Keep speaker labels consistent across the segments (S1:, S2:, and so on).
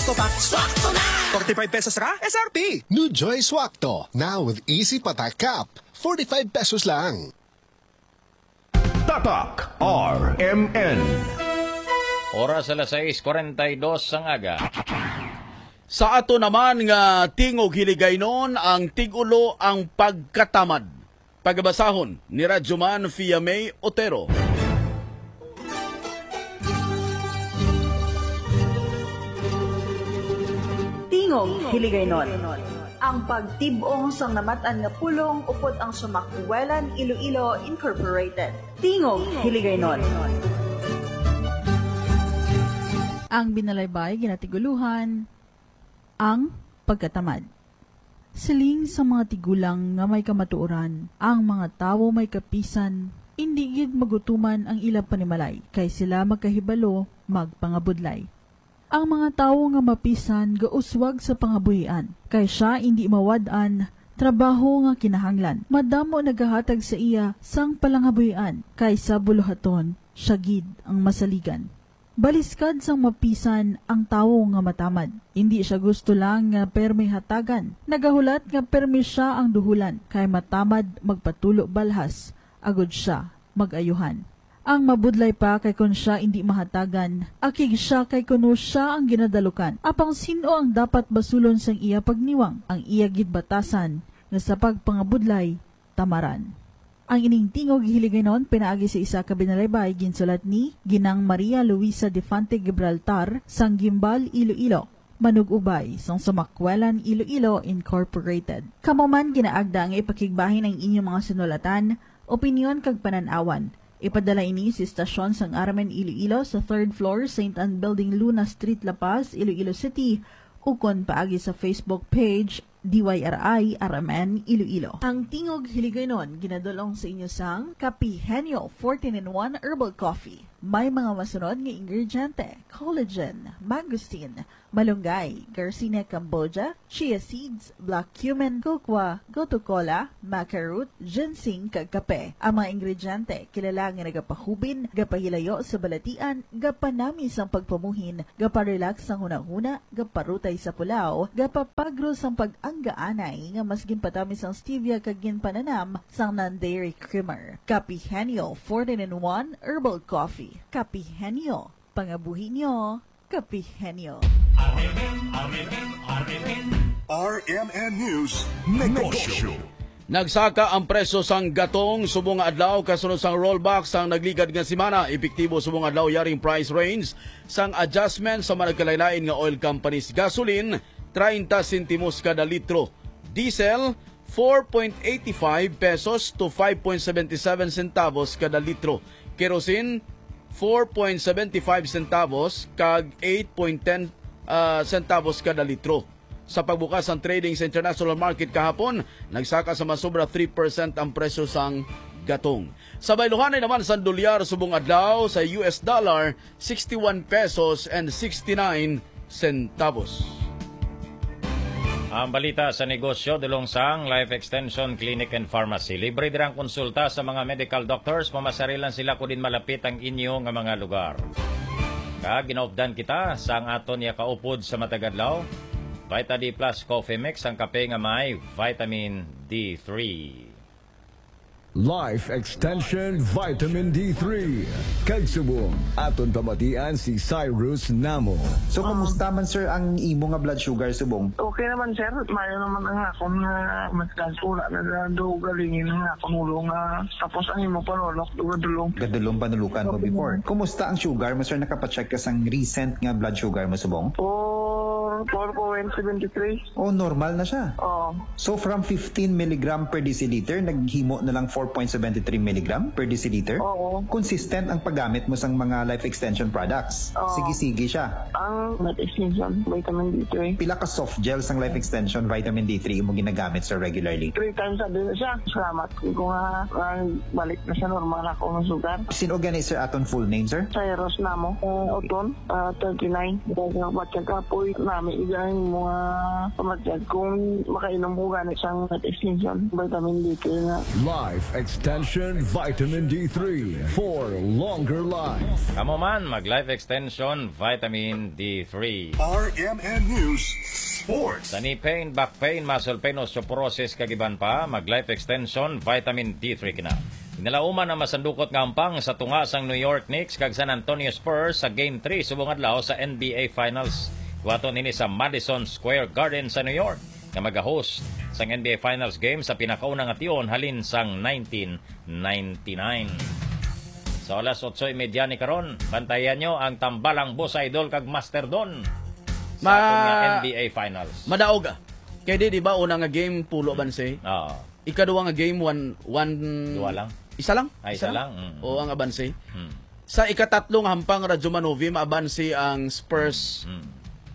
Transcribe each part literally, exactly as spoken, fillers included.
S1: Swakto pa, swakto na! forty-five pesos ra, S R P.
S2: New Joy Swakto, now with Easy Patak Cup. forty-five pesos lang.
S3: Tatak R M N.
S4: Oras alas sais kuwarentay-dos ang aga.
S5: Sa ato naman nga tingog hiligaynon ang tigulo ang pagkatamad. Pagabasahon ni Radyoman Fiamay Otero.
S6: Tingog hiligaynon. Ang pagtibong sang namatan nga pulong upod ang Sumakwelan Iloilo Incorporated. Tingog hiligaynon.
S7: Ang binalaybay ginatiguluhan ang pagkatamad. Siling sa mga tigulang nga may kamatuoran, ang mga tawo may kapisan, hindi gid magutuman ang ilang panimalay, kay sila magkahibalo, magpangabudlay. Ang mga tawo nga mapisan gauswag sa pangabuhian, kay siya hindi mawad-an, trabaho nga kinahanglan. Madamo nagahatag sa iya sang palangabuhian, kay sa buluhaton, siya gid ang masaligan. Baliskad sang mapisan ang tawo nga matamad. Hindi siya gusto lang nga permi hatagan. Nagahulat nga permi siya ang duhulan, kay matamad magpatulo balhas, agod siya magayuhan. Ang mabudlay pa kay kun siya hindi mahatagan, akig siya kay kuno siya ang ginadalukan. Apang sino ang dapat basulon sang iya pagniwang, ang iya gid batasan nga sa pagpangabudlay tamaran. Ang ining tingog hiligaynon pinaagi sa isa ka binalaybay ginsulat ni Ginang Maria Luisa Defante Gibraltar sang Gimbal, Iloilo. Manugubay sang Sumakwelan Iloilo Incorporated. Kamoman ginaagda nga ipakigbahin ang inyong mga sinulatan, opinyon kag pananawan. Ipadala ini sa istasyon sang Aramen Iloilo sa third floor Saint Anne Building, Luna Street, La Paz, Iloilo City. Ukon paagi sa Facebook page D Y R I R M N Iloilo. Ang tingog hiligaynon ginadulong sa inyo sang Kapihenyo fourteen in one Herbal Coffee. May mga masunod nga ingrediente: collagen, mangosteen, malunggay, Garcinia Cambogia, chia seeds, black cumin, kokwa, gotu kola, maca root, ginseng kag kape. Ang mga ingrediente kilala nga nagapahubin, gapahilayo sa balatian, gapanamis ang pagpamuhin, gaparelax ang hunahuna, gaparutay sa pulaw, gapapagro sang pag-anggaanay nga mas ginpatamis ang stevia kag ginpananam sang non-dairy creamer. Kapihenyo fourteen in one Herbal Coffee. Kapihenyo, pangabuhi nyo, Kapihenyo.
S3: R M N News Negosyo.
S5: Nagsaka ang presyo sang gatong subong adlaw kasunod sang rollback sang nagligad nga semana. Epektibo subong adlaw yaring price range sang adjustment sa mga nagkalain-lain nga oil companies. Gasoline thirty sentimos kada litro. Diesel four point eight five pesos to five point seven seven centavos kada litro. Kerosene four point seven five centavos kag eight point one zero uh, centavos kada litro. Sa pagbukas ng trading sa international market kahapon, nagsaka sa masobra three percent ang presyo sang gatong. Sa bayluhanay naman sa dolyar subong adlaw sa U S dollar sixty-one pesos and sixty-nine centavos.
S4: Ang balita sa negosyo dulong sang Life Extension Clinic and Pharmacy. Libre dirang konsulta sa mga medical doctors, mamasarilan sila kung din malapit ang inyo nga mga lugar. Kag ginaupdan kita sang aton ya kaupod sa matagadlaw, Vita D Plus Coffee Mix, ang kape nga may vitamin D three.
S3: Life Extension Vitamin D three. Kagsubong aton pamatian si Cyrus Namo.
S8: So kumusta man sir ang imo nga blood sugar subong?
S9: Okay naman sir, mayo naman ang akong nga magkasula na do galingin nga akong ulo nga tapos ang imo panulok dugadulong.
S8: Gadulong panulukan mo before. Kumusta ang sugar mo sir? Nakapacheck ka sang recent nga blood sugar mo subong?
S9: four point seven three.
S8: Oh, normal na siya.
S9: Oo.
S8: So from fifteen milligram per deciliter, naghimo na lang four point seven three milligram per deciliter?
S9: Oo.
S8: Consistent ang paggamit mo sang mga life extension products.
S9: Oo.
S8: Sige-sige siya.
S9: Ang life extension vitamin D three.
S8: Pila ka soft gel sang life extension vitamin D three mo ginagamit sir regularly?
S9: Three times a day na siya. Salamat kung nga uh, balik na sa normal ako ng sugar.
S8: Sin-organizer aton full name sir?
S9: Cyrus Namo. Uh, Oton, uh, thirty-nine. Dahil nga ba't yung kapoy namin igahin mga pamatyag kung makainom ko ganit siyang extension vitamin D three nga.
S3: Life Extension Vitamin D three for longer life.
S4: Kamo man, mag-life extension vitamin D three.
S3: R M N News Sports.
S4: Sa knee pain, back pain, muscle pain, osteoporosis, kagiban pa, mag-life extension vitamin D three kina. Inalauman ang masandukot nga ampang sa tunga sang New York Knicks kag San Antonio Spurs sa Game three subong adlaw sa N B A Finals. Kuwato nini sa Madison Square Garden sa New York nga mag-host sang N B A Finals game sa pinakaunang ation halin sang nineteen ninety-nine. Sa alas otso y media ni karon, bantayan nyo ang tambalang Boss Idol kag Master Don sa
S5: Ma-
S4: aton nga N B A Finals.
S5: Madaog ah. Kaya di, di ba, una nga game, pulo banse?
S4: Oo.
S5: Ikaduwa nga game, one, one...
S4: Duwa lang.
S5: Isa lang?
S4: Ay, isa lang. Mm.
S5: O ang abanse.
S4: Mm.
S5: Sa ikatatlong hampang Radjomanovi, maabanse ang Spurs
S4: Mm.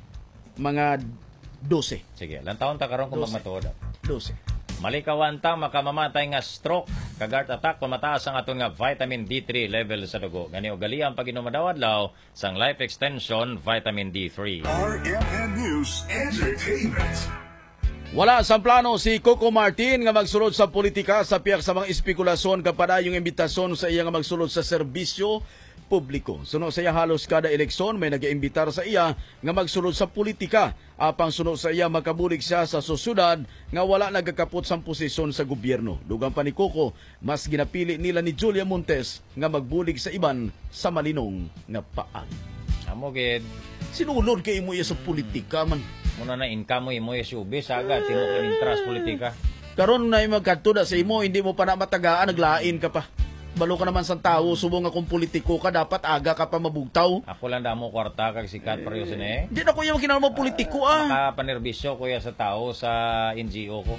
S5: mga dose.
S4: Sige, lang taon ta karon kung
S5: Dose.
S4: magmatuod.
S5: Dose.
S4: Malikawan ta makamamatay nga stroke, kag heart attack kung mataas ang aton nga vitamin D three level sa dugo. Gani ugali ang pag-inom adlaw sang life extension vitamin D three.
S3: R M N News Entertainment.
S5: Wala sa plano si Coco Martin nga magsulod sa politika sa piyak sa mga espekulasyon kapag yung imbitasyon sa iya nga magsulod sa serbisyo publiko. Sunod sa iya halos kada eleksyon may nag-iimbitar sa iya nga magsulod sa politika. Apang sunod sa iya makabulig siya sa susunod nga wala nagakapot sa posisyon sa gobyerno. Dugang pa ni Coco, mas ginapili nila ni Julia Montes nga magbulig sa iban sa malinong nga paan.
S4: Amo gid,
S5: Sinulod kay mo iya sa politika man.
S4: muna na income mo imo yung subis agad timo ka intras politika.
S5: Karon na magkatuda sa imo, hindi mo pa na matagaan, naglain ka pa. Balo ka naman sa tao, subong nga kung politiko ka, dapat aga ka pa mabugtaw.
S4: Ako lang damo kwarta kag sikat pareho sini.
S5: Hindi na ko yung kinala mo politiko ah.
S4: Makapanerbisyo kuya sa tao sa N G O ko.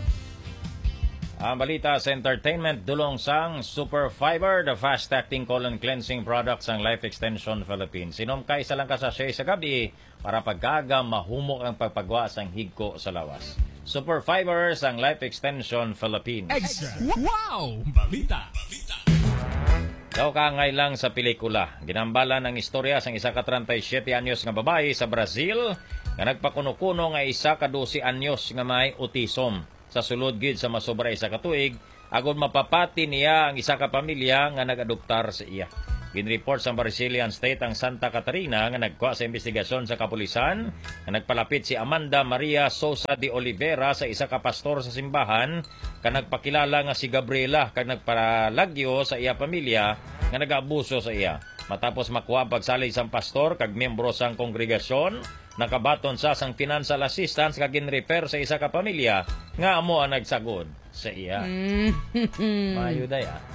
S4: Ang balita sa entertainment, dulong sang Super Fiber, the fast-acting colon cleansing product sang Life Extension Philippines. Sinom ka isa lang ka sa siya sa gabi para pagkaga mahumok ang pagpagwa sang higko sa lawas. Super Fiber sang Life Extension Philippines.
S1: Extra. Wow! Balita. Balita.
S4: Daw kangay lang sa pelikula. Ginambalan ang istorya sang isa ka thirty-seven anyos nga babae sa Brazil nga nagpakuno-kuno nga isa ka twelve anyos nga may autism. Sa sulod gid sa masobra isa ka tuig, agod mapapati niya ang isa ka pamilya nga nag-adoptar sa iya. Ginreport sa Brazilian State ang Santa Catarina nga nagkuha sa investigasyon sa kapulisan nga nagpalapit si Amanda Maria Sousa de Oliveira sa isa ka pastor sa simbahan ka nagpakilala nga si Gabriela kag nagparalagyo sa iya pamilya nga nag-abuso sa iya. Matapos makuha ang pagsalig sang pastor kag miyembro sang kongregasyon, nakabaton sa sang financial assistance kag ginrefer sa isa ka pamilya nga amo ang nagsagod sa iya. Mayo day ah.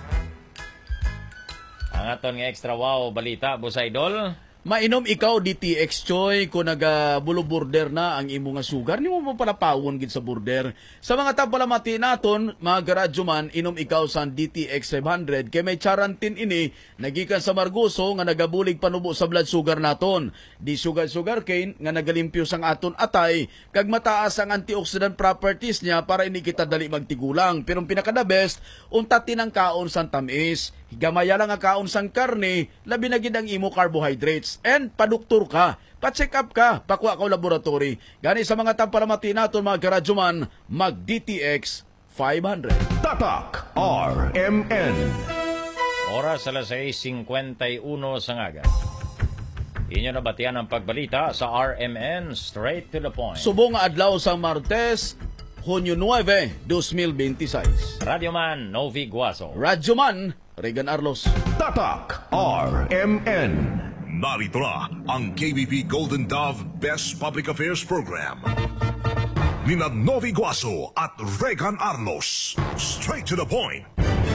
S4: Ang aton nga extra wow balita, Boss Idol.
S5: Mainom ikaw D T X Choy kung nagabulo border na ang imo nga sugar, ni mo pa pala pawon gid sa border. Sa mga tapalamati naton, mga garadyo man, inom ikaw sa D T X five hundred kay may charantin ini nagikan sa Margoso nga nagabulig panubo sa blood sugar naton. Di sugar sugar cane nga nagalimpyo sang aton atay kag mataas ang antioxidant properties niya para ini kita dali magtigulang. Pero pinaka the best, unta tinang kaon sang tamis. Higamaya lang ang kaon sang karne, labi na gid ang imo carbohydrates. And paduktor ka, pa-check up ka, pakuha ka laboratory. Gani sa mga tampalamati naton mga karadyoman, mag-D T X five hundred.
S3: Tatak R M N.
S4: Oras alas seis fifty-one sa ngaga. Inyo na batian ang pagbalita sa R M N, straight to the point.
S5: Subong nga adlaw sa Martes, Hunyo nine, twenty twenty-six.
S4: Radyoman Novi Guaso.
S5: Radyoman Regan Arlos.
S3: Tatak R M N. Narito na ang K B P Golden Dove Best Public Affairs Program. Nina Novi Guaso at Regan Arlos. Straight to the point.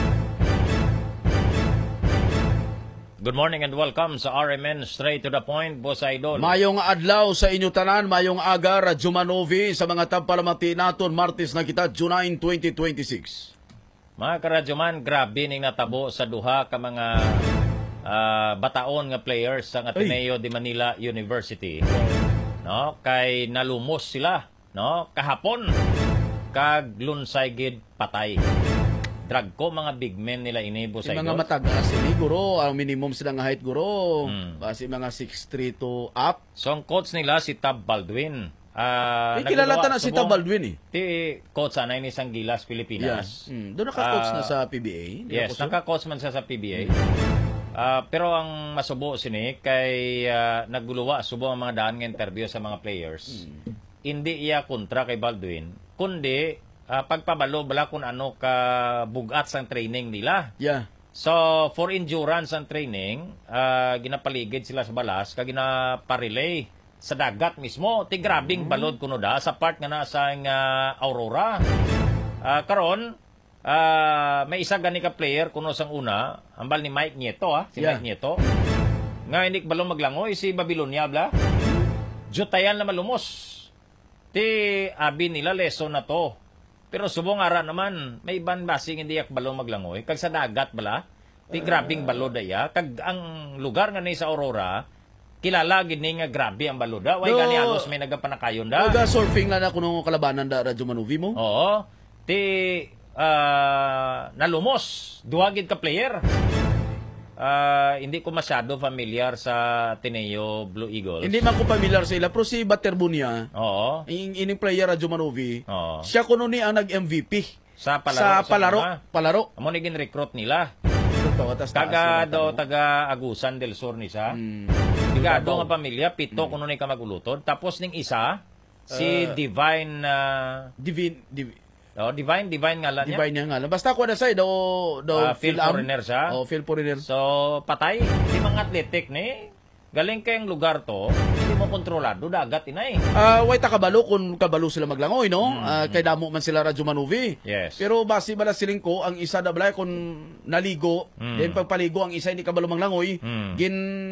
S4: Good morning and welcome sa R M N, straight to the point, Boss Idol.
S5: Mayong adlaw sa inyo tanan, mayong aga, Radyoman Novi sa mga tampalamati naton, Martes na kita, June ninth, twenty twenty-six.
S4: Mga karadyoman, grabe ning natabo sa duha ka mga uh, bataon nga players sa Ateneo de Manila University. No, kay nalumos sila, no, kahapon kag lunsay gid patay. drag ko mga big men nila inibo sa
S5: Yung
S4: idol.
S5: mga matagas sila guro, ang minimum sila nga height guro.
S4: Hmm.
S5: Basi mga six three to up.
S4: So ang coach nila si Tab Baldwin. Ah,
S5: Eh, kilala
S4: nagagawa
S5: ta na si
S4: subong-
S5: Tab Baldwin eh.
S4: Ti coach anay ni Sangilas, Pilipinas.
S5: Mm. Doon naka-coach
S4: Ah,
S5: na sa P B A. Di
S4: Yes,
S5: ako sure.
S4: naka-coach man siya sa P B A. Ah, pero ang masubo sini kay ah, nagguluwa subo ang mga daan nga interview sa mga players. Hindi iya kontra kay Baldwin, kundi ah, pagpabalo bala kung ano ka bugat sang training nila.
S5: Yeah.
S4: So, for endurance and training, ah, ginapaligid sila sa balas, kag ginaparelay sa dagat mismo. Ti grabing balod kuno da sa part nga nasa nga Aurora. Ah, karon, ah, may isa gani ka player kuno sang una, ambal ni Mike Nieto ah, si
S5: Yeah.
S4: Mike Nieto. Nga hindi balong maglangoy si Babylonia bla. Jutayan na malumos. Ti abi nila lesson na to. Pero subong ara naman, may iban basing hindi yak balong maglangoy. Kag sa dagat bala, ti grabing balod daya. Kag ang lugar nga ni sa Aurora, kilala gid ni nga grabe ang baloda. Way
S5: No.
S4: gani halos may nagapanakayon da.
S5: Naga-surfing na na kuno kalabanan da Radyo Manuvi mo.
S4: Oo. Ti ah, nalumos, duwagid ka player. Ah, hindi ko masyado familiar sa Ateneo Blue Eagles.
S5: Hindi man ko familiar sa ila, pero si Baterbunia,
S4: Oo.
S5: in ining player Radyo Manuvi,
S4: Oo.
S5: siya kuno ni ang nag-M V P
S4: Sa palaro.
S5: sa palaro.
S4: mga.
S5: Palaro.
S4: Amo ni gin-recruit nila.
S5: Tawas-tawas
S4: Taga
S5: yun,
S4: do
S5: ano.
S4: taga Agusan del Sur ni siya.
S5: Hmm.
S4: Ligado nga pamilya, pito kuno ni ka magulutod. Tapos ning isa si
S5: Uh,
S4: Divine uh,
S5: Divine, Divine,
S4: oh, Divine Divine nga niya.
S5: Divine niya nga lang. Basta ko na say, daw, daw,
S4: Ah, Phil
S5: Am.
S4: Foreigner siya.
S5: Oh, Phil Foreigner.
S4: So patay di mga athletic ni. Galing kayong lugar to, hindi mo kontrolado dagat inay.
S5: Ah, way ta kabalo kung kabalo sila maglangoy, no? Ah, kay damo man sila Radyo Manuvi.
S4: Yes.
S5: Pero base bala siling ko, ang isa na balay kung naligo,
S4: Mm.
S5: then pagpaligo ang isa hindi kabalo maglangoy,
S4: Mm.
S5: gin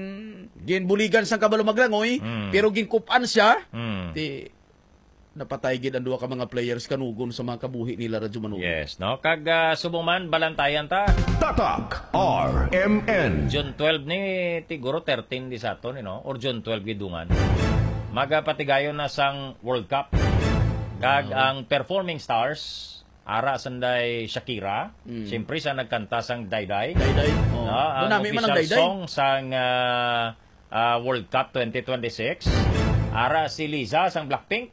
S5: gin buligan sang kabalo maglangoy,
S4: Mm.
S5: pero ginkupan siya,
S4: Hmm.
S5: ti napatay gid ang duha ka mga players kanugon sa mga kabuhi nila Radyo Manuvi.
S4: Yes, no? Kag uh, subong man balantayan ta.
S3: Tatak R M N.
S4: June twelve ni tiguro thirteen di sa aton, no? Or June twelve gidungan. Magapatigayon na sang World Cup. Kag ang performing stars ara sanday Shakira.
S5: Mm.
S4: Siyempre sa nagkanta sang Dayday.
S5: Dayday. Oh.
S4: No,
S5: Doon
S4: ang
S5: namin man ang
S4: official
S5: dayday.
S4: song sang ah, ah, World Cup twenty twenty-six. Ara si Liza sang Blackpink.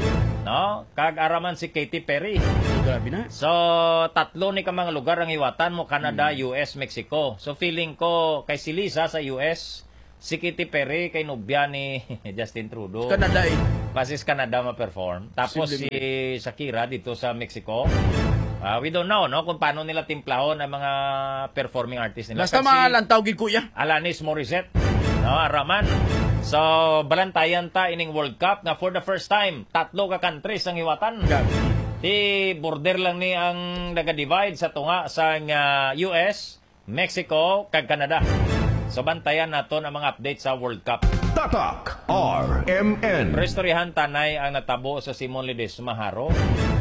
S4: No? Kag araman si Katy Perry.
S5: Oh, grabe na.
S4: So, tatlo ni ka mga lugar ang iwatan mo, Canada, U S, Mexico. So, feeling ko kay si Liza sa U S, si Katy Perry kay nobya ni Justin Trudeau.
S5: Canada eh.
S4: Pasis Canada ma-perform. Tapos si
S5: Posible.
S4: Shakira dito sa Mexico. Ah, we don't know no kung paano nila timplahon ang mga performing artists nila.
S5: Basta
S4: Kasi
S5: malantaw gid kuya.
S4: Alanis Morissette, no, Araman. So, balantayan ta ining World Cup nga for the first time, tatlo ka countries ang iwatan.
S5: Grabe.
S4: Di border lang ni ang naga-divide sa tunga sa uh, U S, Mexico, kag Canada. So, bantayan naton ang mga update sa World Cup.
S3: Tatak R M N.
S4: Restoryahan tanay ang natabo sa Simon Ledesma Haro.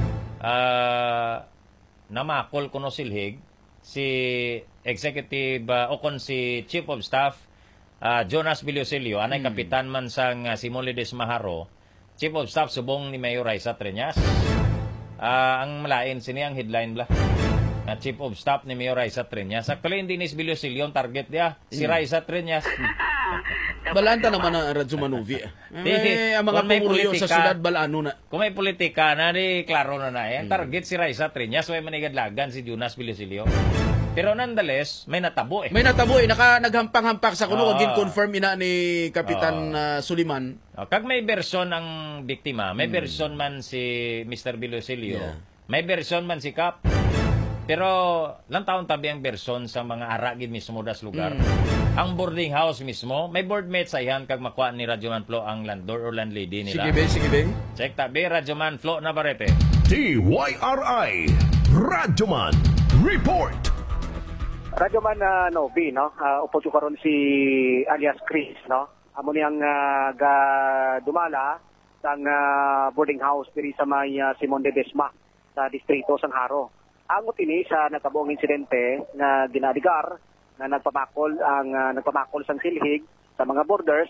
S4: Ah, namakol kuno silhig si executive uh, o kon si Chief of Staff uh, Jonas Villosilio, anay
S5: Hmm.
S4: kapitan man sang uh, Simon Ledesma Haro. Chief of Staff subong ni Mayor Raisa Treñas. Ah, ang malain sini ang headline bla. Na Chief of Staff ni Mayor Raisa Treñas. Actually hindi ni Villosilio ang target dia, si
S5: Hmm.
S4: Raisa Treñas.
S5: Balanta naman ang Radyo Manuvi. Eh, ang mga
S4: Kung may
S5: pumuruyo sa
S4: politika-
S5: syudad balano na.
S4: Kung may politika na, di klaro na na eh. Ang
S5: Hmm.
S4: target si Raisa Treñas, may manigadlagan si Jonas Villosilio. Pero nonetheless, may natabo eh.
S5: May natabo eh, naka, naghampang-hampak sa kuno,
S4: Ah.
S5: wagin confirm ina ni Kapitan ah, Suliman.
S4: O, kag may version ang biktima, may version man si mister Villosilio,
S5: Yeah.
S4: may version man si Kap. Pero lang taon tabi ang version sa mga aragid mismo das lugar. Ang boarding house mismo, may boardmate sa iyan kag makuha ni Radyoman Flo ang landlord or landlady nila.
S5: Sige be, sige be.
S4: Check tabi, Radyoman Flo na barete.
S3: T Y R I. Radyoman Report.
S10: Radyoman uh, Novi, no? Uh, upo ko karon si alias Chris, no? Amo niyang uh, ga dumala sang uh, boarding house diri sa may uh, Simon Ledesma sa distrito sang Haro. Angot ini sa nakabuong insidente na ginadigar na nagpamakol ang uh, nagpamakol sang silhig sa mga borders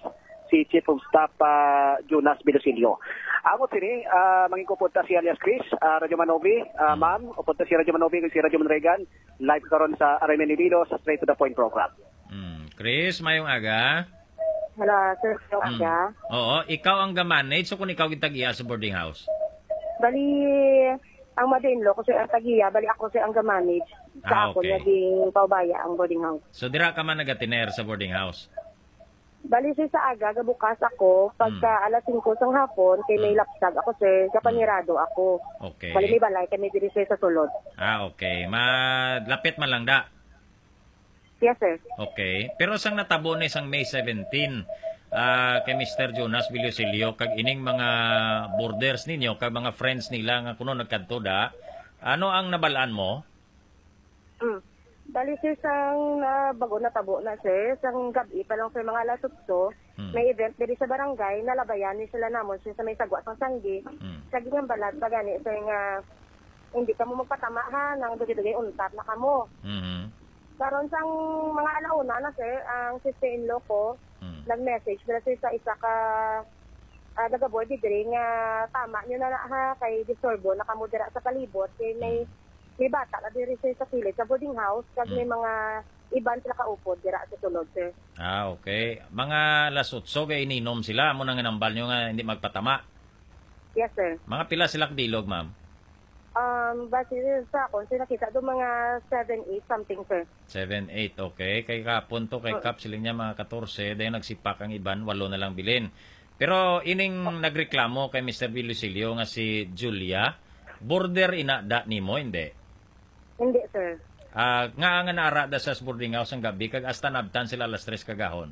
S10: si Chief of Staff uh, Jonas Bilosilio. Ako sini, uh, manging kupunta si alias Chris, uh, Radyo Manovi, uh,
S4: Hmm.
S10: ma'am, upunta si Radyo Manovi kung si Radyo Manregan, live karon sa Aramen Nilo sa Straight to the Point program.
S4: Mm. Chris, mayong aga.
S11: Hello, sir. Hello,
S4: Mm.
S11: aga.
S4: Oo, ikaw ang gamanage, so kung ikaw gitagiya sa boarding house.
S11: Bali, ang mother-in-law ko siya ang tagiya, bali ako siya ang gamanage.
S4: Ah,
S11: Sa ako,
S4: okay.
S11: naging paubaya ang boarding house.
S4: So dira ka man nagatiner sa boarding house.
S11: Bali, sir, sa aga, gabukas ako, pagka
S4: Hmm.
S11: alas singko sang hapon, kay may lapsag ako, sir, sa panirado ako.
S4: Okay.
S11: Bali, may balay kami diri, sir, sa sulod.
S4: Ah, okay. Malapit man lang da.
S11: Yes, sir.
S4: Okay. Pero sang natabo ni sang May seventeenth, ah, kay Mister Jonas Bilosilio, kag ining mga borders ninyo, kag mga friends nila nga kuno nagkadto da, ano ang nabalaan mo?
S11: Mm. Bali, sir, sang na bago na tabo na, sir, sang gabi pa lang, sir, mga alas otso,
S4: Hmm.
S11: may event diri sa barangay, nalabayan ni sila namon, sir, sa may sagwa sang sanggi.
S4: Hmm.
S11: Sa ganyang balad, pa gani, sir, nga, hindi ka mo magpatama, ha, nang dugay-dugay untat na kamo.
S4: Mhm.
S11: Karon sang mga alauna na, sir, ang sister-in-law ko,
S4: Hmm.
S11: nag-message na, sir, sa isa ka uh, nag-board diri nga tama nyo na na, ha, kay Disorbo, nakamudera sa palibot, kay may may bata na diri, sir, sa pilit, sa boarding house, kag may mga iban sila kaupod dira sa sulod, sir.
S4: Ah, okay. Mga lasutso kay ininom sila, mo nang nambal nyo nga hindi magpatama.
S11: Yes, sir.
S4: Mga pila sila bilog, ma'am?
S11: Um, base sa akon, sir, nakita do mga seven eight something, sir.
S4: seven, eight, okay. Kay kapon to, kay Kap, siling niya mga fourteen, dahil nagsipak ang iban, walo na lang bilin. Pero ining nagreklamo kay Mister Bilosilio nga si Julia, border inada nimo, hindi?
S11: Hindi, sir.
S4: Ah, nga nga naarada sa boarding house ang gabi, kag hasta nabtan sila alas tres kagahon.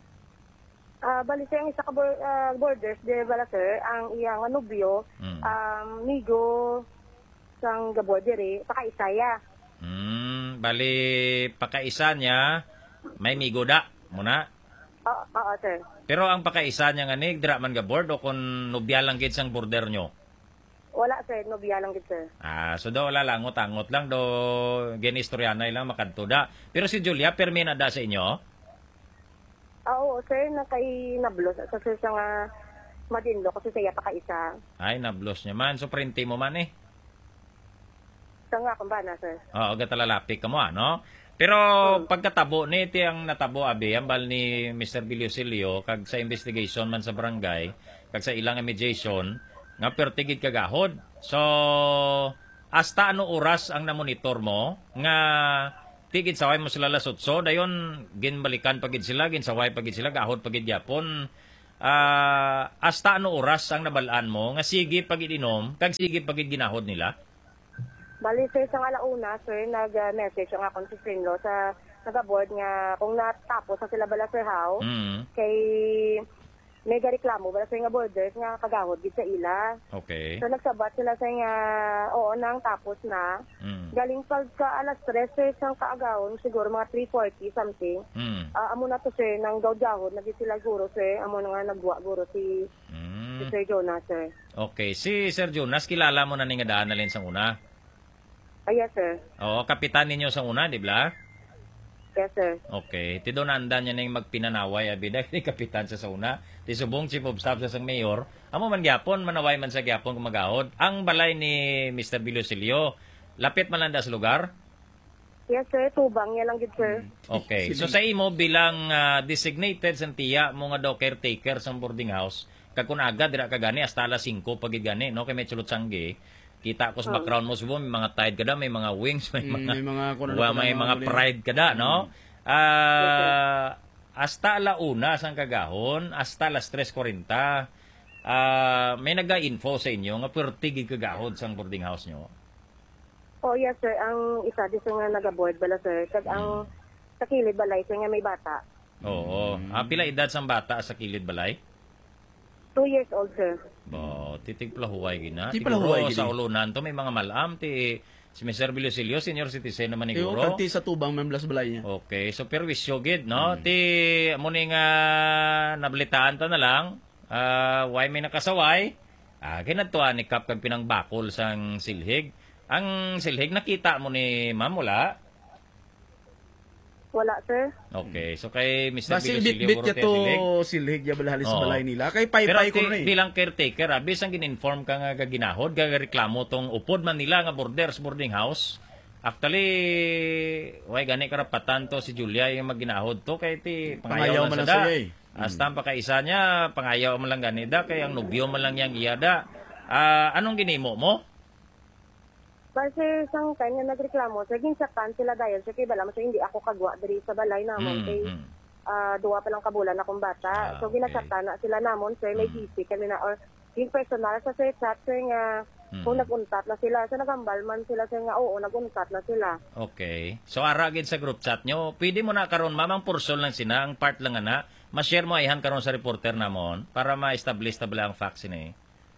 S11: Ah, bali siya ang isa ka bor- ah, borders, di ba, sir, ang iyang nobyo,
S4: Hmm.
S11: um, migo, sang gabor diri, pakaisaya.
S4: Hmm, bali pakaisa niya, may migoda muna.
S11: Oo, oo, sir.
S4: Pero ang pakaisa niya nga ni, dira man ga board o kung nubya lang gid sang border nyo?
S11: Wala, sir, nobya lang gid, sir.
S4: Ah, so daw wala lang, utangot lang, do ginistoryanay lang makadto da. Pero si Julia, permi na da sa inyo?
S11: Ah, oo, sir, nakay nablos sa sir sa nga madinlo kasi siya pakaisa.
S4: Ay, nablos niya man. So, printi mo man eh.
S11: Sa nga kung ba na, sir.
S4: Oo, gatalalapik ka mo, ano? Pero pagkatabo ni iti ang natabo abi ambal ni Mister Bilosilio kag sa investigation man sa barangay kag sa ilang mediation nga pertigid kagahod. So hasta ano oras ang namonitor mo nga tigid saway mo sila lasotso dayon ginbalikan pagid sila ginsaway pagid sila gahod pagid yapon. Ah, hasta ano oras ang nabalaan mo nga sige pagid inom kag sige pagid ginahod nila?
S11: Bali, sir, sa alauna, sir, nag-message ang akong si Frinlo sa nag-board nga kung natapos sa sila bala, sir, how,
S4: Mm.
S11: kay may reklamo bala, sir, nga borders nga kagahod gid sa ila.
S4: Okay.
S11: So, nagsabat sila sa nga, oo, nang tapos na.
S4: Mm.
S11: Galing pagka alas tres, sir, sang kaagawon, siguro mga three forty something.
S4: Mm.
S11: Ah, amo na to, sir, nang gawd-gahod, naging sila guro, sir, amo na nga nagwa guro si, si
S4: Mm.
S11: Sir Jonas, sir.
S4: Okay, si Sir Jonas kilala mo na ni nga daan na rin sa una.
S11: Ah, yes, sir.
S4: Oo, kapitan ninyo sa una, di ba?
S11: Yes, sir.
S4: Okay. Ti doon andan niya na yung magpinanaway, abida, ni kapitan sa sa una. Ti subong chief of staff sa sang mayor. Amo man gyapon, manaway man sa gyapon kung magahod. Ang balay ni Mister Bilosilio, lapit man lang da sa lugar?
S11: Yes, sir. Tubang niya lang, gid, sir.
S4: Okay. So sa imo bilang ah, designated santiya mo nga daw caretaker sa boarding house, kag kun aga dira ka gani hasta alas singko pagid gani, no kay may sulot sangge. Kita ko sa
S11: Oh.
S4: background mo subo, may mga tide kada, may mga wings, may
S5: Mm,
S4: mga
S5: may mga kung ano
S4: wa,
S5: pa
S4: may
S5: lang
S4: mga
S5: mga
S4: pride kada, no? Ah, hasta alauna sang kagahon, hasta alas tres forty. Ah, may naga-info sa inyo nga pertigid kagahod sang boarding house nyo.
S11: Oh, yes, sir. Ang isa di sir nga nag-board bala, sir. Kag ang sa kilid balay, sir, nga may bata.
S4: Oo. Ah, pila edad sang bata sa kilid balay?
S11: Two years old, sir.
S4: Bo, titig palahuway gina.
S5: Ti
S4: Siguro
S5: palahuway gini.
S4: sa ulunan to may mga malam ti si Mister Bilosilio, senior citizen naman
S5: Eh,
S4: siguro.
S5: kagti sa tubang memblas balay niya.
S4: Okay, so perwisyo gid, no? Ti mo ni nga nabalitaan ta na lang, ah why may nakasaway? Ah, ginadtuan ni Kap kag pinangbakol sang silhig. Ang silhig nakita mo ni Ma'am wala?
S11: Wala, sir.
S4: Okay, so kay mister
S5: Basi
S4: Bilosilio
S5: bit-bit
S4: Boroteo
S5: ka to
S4: Silig.
S5: silhig ya balhalis
S4: Oo.
S5: balay nila. Kay
S4: Pero
S5: pay-pay ko
S4: ti-
S5: na eh.
S4: bilang caretaker, ah, bisang gin-inform ka nga gaginahod, gagareklamo tong upod man nila nga borders boarding house. Actually, way gani karapatan to si Julia yung maginahod to kay ti
S5: Pangayaw
S4: pangayaw
S5: man
S4: man
S5: lang
S4: sa da.
S5: siya eh.
S4: Hasta pa ka isa niya, pangayaw man lang ganida kay ang nobyo man lang yang iyada. Ah, anong ginimo mo?
S11: Kasi isang time nga nagreklamo, sir, ginsaktan sila dahil sir, kay bala mo, sir, hindi ako kagwa diri sa balay namon.
S4: Mm,
S11: Kay
S4: mm.
S11: ah, duwa pa lang kabulan akong bata.
S4: Ah,
S11: so,
S4: okay.
S11: ginasaktan na sila namon, sir, may G C kami na, or yung personal sa sir chat, sir, nga,
S4: Mm.
S11: kung naguntat na sila, so nagambal man sila, sir, nga, oo, naguntat na sila.
S4: Okay. So aragid sa group chat nyo, pwede mo na karon mamang pursol lang sina, ang part lang na, ma-share mo ayhan karon sa reporter namon para ma-establish tabla ang facts ni.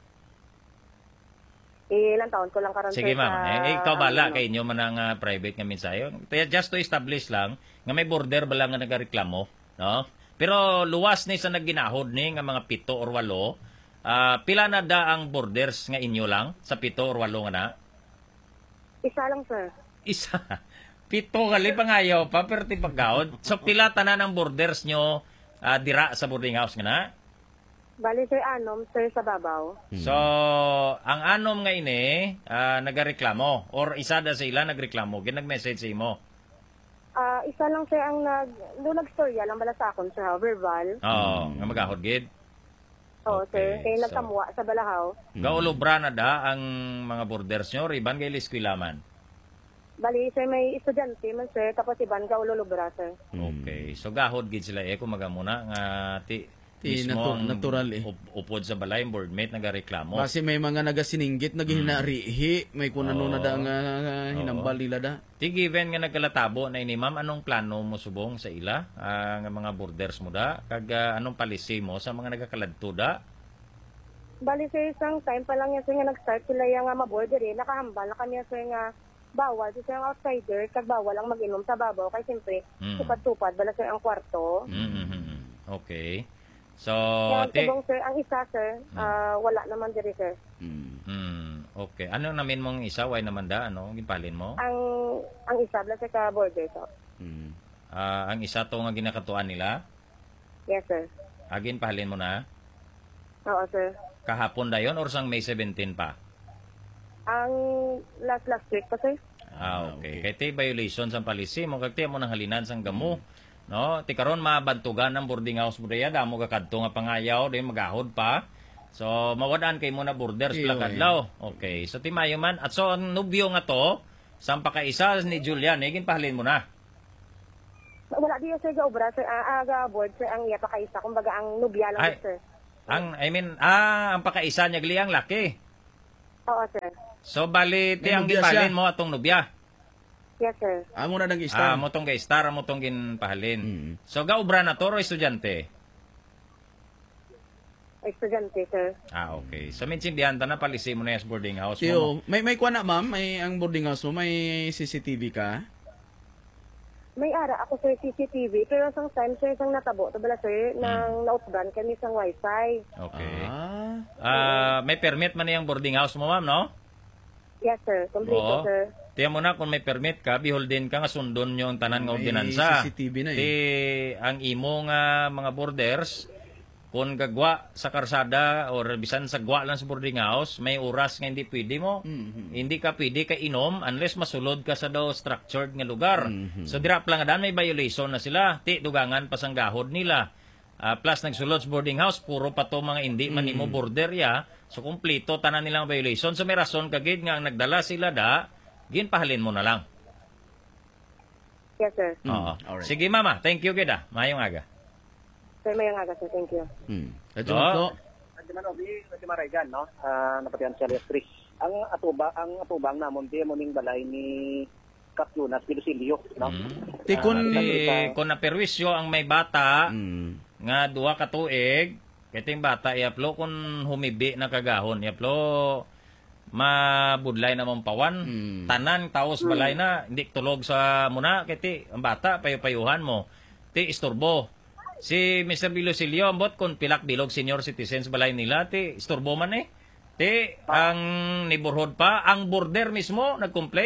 S11: Eh, ilang taon ko lang karon
S4: Sige
S11: sir,
S4: ma'am,
S11: sa-
S4: eh, ikaw bala
S11: ano,
S4: kay inyo man ang ah, private nga mensahe. Kaya just to establish lang nga may border bala nga nagareklamo, no? Pero luwas ni sa nagginahod ni nga mga pito or walo, ah, pila na da ang borders nga inyo lang sa pito or walo nga na?
S11: Isa lang, sir.
S4: Isa. Pito gali pangayaw pa pero ti paggaod. So pila tanan ang borders nyo ah, dira sa boarding house nga na?
S11: Bali, sir, anom, sir, sa babaw.
S4: So, ang anom nga ini, ah, nagareklamo or isa da sa ila nagreklamo, ginag-message sa imo.
S11: Ah, isa lang, sir, ang nag, doon nag-storya lang bala sa akon, sir, ha, verbal.
S4: Oo, nga magahod gid.
S11: Oo, sir, kaya
S4: so-
S11: nagkamuwa sa balahaw.
S4: Gaulobra na da ang mga borders nyo, riban kay liskwilaman.
S11: Bali, sir, may estudyante man, sir, tapos iban ka ululubra, sir.
S4: Okay, so gahod gid sila eh kung magamuna nga ti
S5: Ti
S4: mismo
S5: natu-
S4: ang
S5: natural eh.
S4: up- upod sa balay ang boardmate nagareklamo.
S5: Kasi may mga nagasiningit, naghinarihi, may kung ano
S4: Oo.
S5: na da nga nga hinambal nila da.
S4: Ti given nga nagkalatabo na ini ma'am, anong plano mo subong sa ila ah, nga mga borders mo da kag ah, anong policy mo sa mga nagakaladto da?
S11: Bali, sir, isang time pa lang yan, sir, nga nag-start sila yung nga maborder, eh, nakahambal na kami, sir, nga bawal, sir, ang outsider, kag bawal lang mag-inom sa babaw, kay siyempre,
S4: Mm.
S11: tupad-tupad, bala, sir, ang kwarto.
S4: Mm-hmm. Okay. So,
S11: Kaya,
S4: ti
S11: subong, sir, ang isa, sir, ah, wala naman diri, sir.
S4: Hmm, okay. Ano namin mong isa? Why naman da? Ano? Gipalin mo?
S11: Ang ang isa, bala, sir, ka border, so.
S4: Ah, ang isa to nga ginakatuan nila?
S11: Yes, sir.
S4: Agin pahalin mo na?
S11: Oo, sir.
S4: Kahapon da yon or sang May seventeen pa?
S11: Ang last last week pa, sir.
S4: Ah, okay. Kaya ti violation sa palisi mo, kag ti mo nang halinan sang gamo. No? Ti karon mabantugan ang boarding house mo daya, damo ka kadto nga pangayaw, di magahod pa. So, mawadaan kay mo na borders
S5: Iyo,
S4: pala kadlaw. Okay. So, ti mayo man. At so, ang nubyo nga to, sang pakaisa ni Julian, eh, ginpahalin mo na.
S11: Wala di sir ga obra, sir. Ah, aga board, sir, ang iya pa kaisa. Kumbaga, ang nubya lang,
S4: Ay.
S11: sir.
S4: Ang, I mean, ah, ang pakaisa niya gliyang laki.
S11: Oo, sir.
S4: So, bali, ti
S5: May
S4: ang
S5: nubya
S4: gipalin
S5: siya.
S4: mo atong nubya.
S11: Yes, sir.
S5: Amo na nang
S4: Ah,
S5: istar.
S4: mo tong ga-star, mo tong ginpahalin.
S5: Mm.
S4: So, gaubra na to, o estudyante?
S11: Estudyante, sir.
S4: Ah, okay. So, minsindihan ta na palisi mo na yung boarding house mo.
S5: Tiyo, may may kuha na ma'am, may ang boarding house mo, may C C T V ka?
S11: May ara ako, sir, C C T V. Pero isang time, sir, isang natabo. Tabala, sir,
S4: Hmm.
S11: nang nautdan kami isang wifi.
S4: Okay.
S5: Ah.
S4: Ah, may permit man yung boarding house mo, ma'am, no?
S11: Yes, sir. Complete,
S4: Oo.
S11: sir.
S4: Tiyan mo na kung may permit ka, beholden ka nga sundon nyo ang tanan nga
S5: May
S4: ordinansa.
S5: C C T V na eh.
S4: Ti, ang imo nga mga borders, kung gagwa sa karsada or bisan sa gwa lang sa boarding house, may oras nga hindi pwede mo.
S5: Mhm.
S4: Hindi ka pwede ka inom unless masulod ka sa daw structured nga lugar.
S5: Mhm.
S4: So dirap lang nga dan may violation na sila. Ti dugangan pa sang gahod nila. Ah, plus nagsulod sa boarding house, puro pa to mga hindi man imo border ya. So kumpleto tanan nilang violation. So may rason kagid nga ang nagdala sila da, ginpahalin mo na lang.
S11: Yes, sir.
S4: Oo.
S5: alright.
S4: Sige mama, thank you gid ah. Mayong aga.
S11: Sir, may nga, sir. Thank you.
S5: Hmm.
S4: So,
S5: Adyo
S10: Di man obi, di maraygan, no? Ah, napatian si Alias Chris. Ang atuba, ang atubang namon di mo ning balay ni Kap Jonas Pilosilio, no?
S4: mm,
S5: Ti kun
S4: ti, kung naperwisyo ang may bata,
S5: mm.
S4: nga duha ka tuig, kiting bata iaplo kung humibi na kagahon, iaplo mabudlay na mong pawan,
S5: Mm.
S4: tanan taos balay na, hindi tulog sa muna, kiti ang bata payo-payuhan mo, ti isturbo. Si mister Bilosilio, ambot kung pilak bilog senior citizens balay nila, ti isturbo man eh. Ti ang neighborhood pa, ang border mismo nag-complain,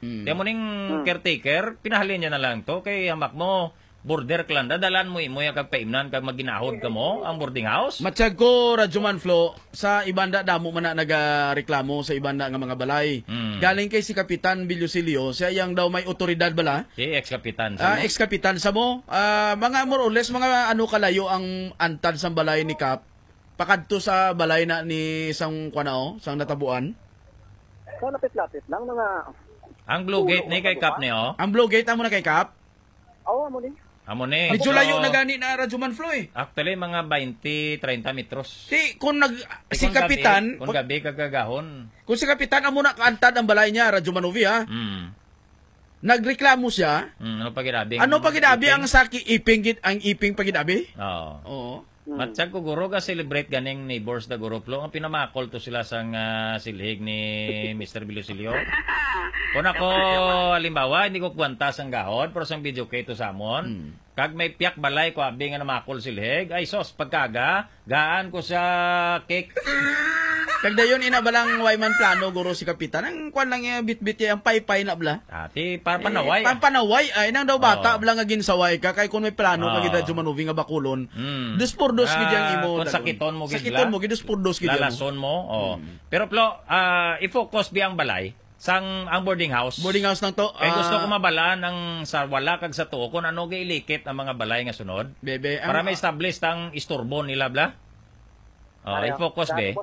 S4: Tiyan mo ning caretaker, pinahalin niya na lang to, kay hamak mo, border klan, dadalan mo imo yung kagpaimnan, kag maginahod ka mo, ang boarding house.
S5: Matsyag ko, Radyoman Flo, sa ibanda damo man na nagareklamo sa ibanda nga mga balay.
S4: Mm.
S5: Galing kay si Kapitan Bilusilio, siya yang daw may otoridad bala.
S4: Si ex-kapitan
S5: Ah,
S4: sa mo.
S5: ex-kapitan sa mo. Ah, mga more or less, mga ano kalayo ang antad sa balay ni Kap. Pakadto sa balay na ni sang kwanao, sang natabuan.
S10: So, lapit-lapit lang mga...
S4: Ang blue gate ni kay Kap niyo.
S5: Ang blue gate amo na kay Kap.
S10: Oo, mo din.
S4: Amo ni.
S5: Medyo layo na gani na Radyoman Flo eh.
S4: Actually, mga twenty, thirty metros.
S5: Si, kung nag,
S4: Eh,
S5: si
S4: kung
S5: Kapitan,
S4: Gabi, kung gabi kagagahon.
S5: kung si Kapitan amo na kaantad ang balay niya, Radyoman ha,
S4: Mm.
S5: nagreklamo siya.
S4: Mm, ano pa ginabi?
S5: Ano pa ginabi ang saki iping git ang iping pa ginabi?
S4: Oo.
S5: Oo.
S4: Matsag ko guro ka celebrate ganing neighbors da guro Flo. Ang pinamakol to sila sang uh, silhig ni Mister Bilusilio. Kung ako, halimbawa, hindi ko kwantas ang gahon, pero sang video kay to sa amon.
S5: Hmm.
S4: Kag may piyak balay ko abi nga namakol silhig, ay sos, pagkaga, gaan ko sa cake.
S5: Kag dayon ina balang wayman plano guro si Kapitan. Ang kwan lang yung bit-bit yung pay-pay na bla.
S4: Ati, para panaway.
S5: Eh, panaway ay nang daw bata
S4: Oo.
S5: bla nga ginsaway ka kay kun may plano
S4: Oo.
S5: ka gid Radyo Manuvi nga bakulon.
S4: Mm.
S5: Dos por dos gid yang
S4: Ah,
S5: imo.
S4: kung
S5: dalon.
S4: sakiton mo gid
S5: Sakiton
S4: la.
S5: mo gid dos por dos gid yang mo.
S4: Lalason mo. Oh. Pero Flo, ah, i-focus bi ang balay sang ang boarding house.
S5: Boarding house lang to.
S4: Kaya gusto
S5: ah,
S4: ko mabalaan ang sa wala kag sa tuo kung ano giilikit ang mga balay nga sunod.
S5: Bebe, ang,
S4: Para may establish ang istorbo nila bla. Oh,
S10: Ayaw.
S4: i-focus be.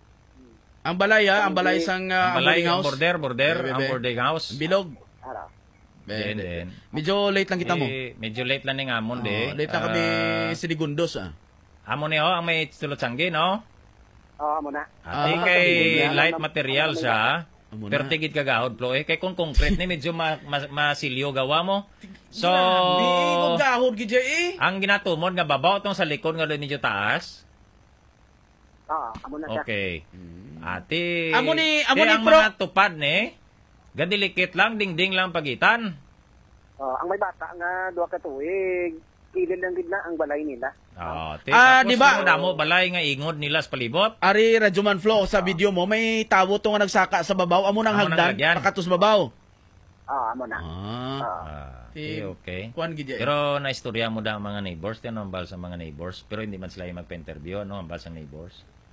S5: ang balay ha, ang balay sang ah,
S4: Ang
S5: ang
S4: balay,
S5: boarding
S4: ang
S5: house.
S4: border, border,
S5: Bebe,
S4: ang
S5: bebe.
S4: boarding house.
S5: Bilog.
S10: Ara.
S4: Then, then.
S5: Medyo late lang kita mo.
S4: Eh, medyo late lang ni
S5: Oh,
S4: amon de.
S5: late na kami
S4: Ah,
S5: sinigundos ah.
S4: amon ni ho, ang may tulot-sanggi, no?
S10: Oo, mo na.
S4: Ati
S5: Ah,
S4: kay
S10: sige.
S4: light material siya.
S5: Amo na.
S4: Pero tigid kagahod, Flo. Eh, kay kung concrete ni medyo ma, ma, masilyo gawa mo. So,
S5: Grabe, gahod gid eh.
S4: ang ginatumon nga babaw tong sa likod nga doon medyo taas.
S10: Oo, amo na siya.
S4: Okay. Ati,
S5: Amo ni- amo
S4: di
S5: ni
S4: ang
S5: pro-
S4: mga tupad ni, gadilikit lang, dingding lang pagitan.
S10: Oo, ang may bata nga duha ka tuig, kilid lang gid na ang balay nila.
S4: Oh, ti,
S5: Ah,
S4: tapos
S5: di ba-
S4: ano mo balay nga ingod nila sa palibot.
S5: Ari Radyoman Flo sa video mo may tawo to nga nagsaka sa babaw amo nang
S4: Amo nang
S5: hagdan
S4: lagyan.
S5: pakatos babaw.
S10: Oo, amo na.
S5: Ah.
S10: Oo.
S4: Ah,
S5: Eh,
S4: okay, okay.
S5: Kuan gid eh.
S4: Pero naistorya mo da ang mga neighbors, tiyan ang bal sa mga neighbors, pero hindi man sila yung magpa-interview, no, ang bal sa neighbors.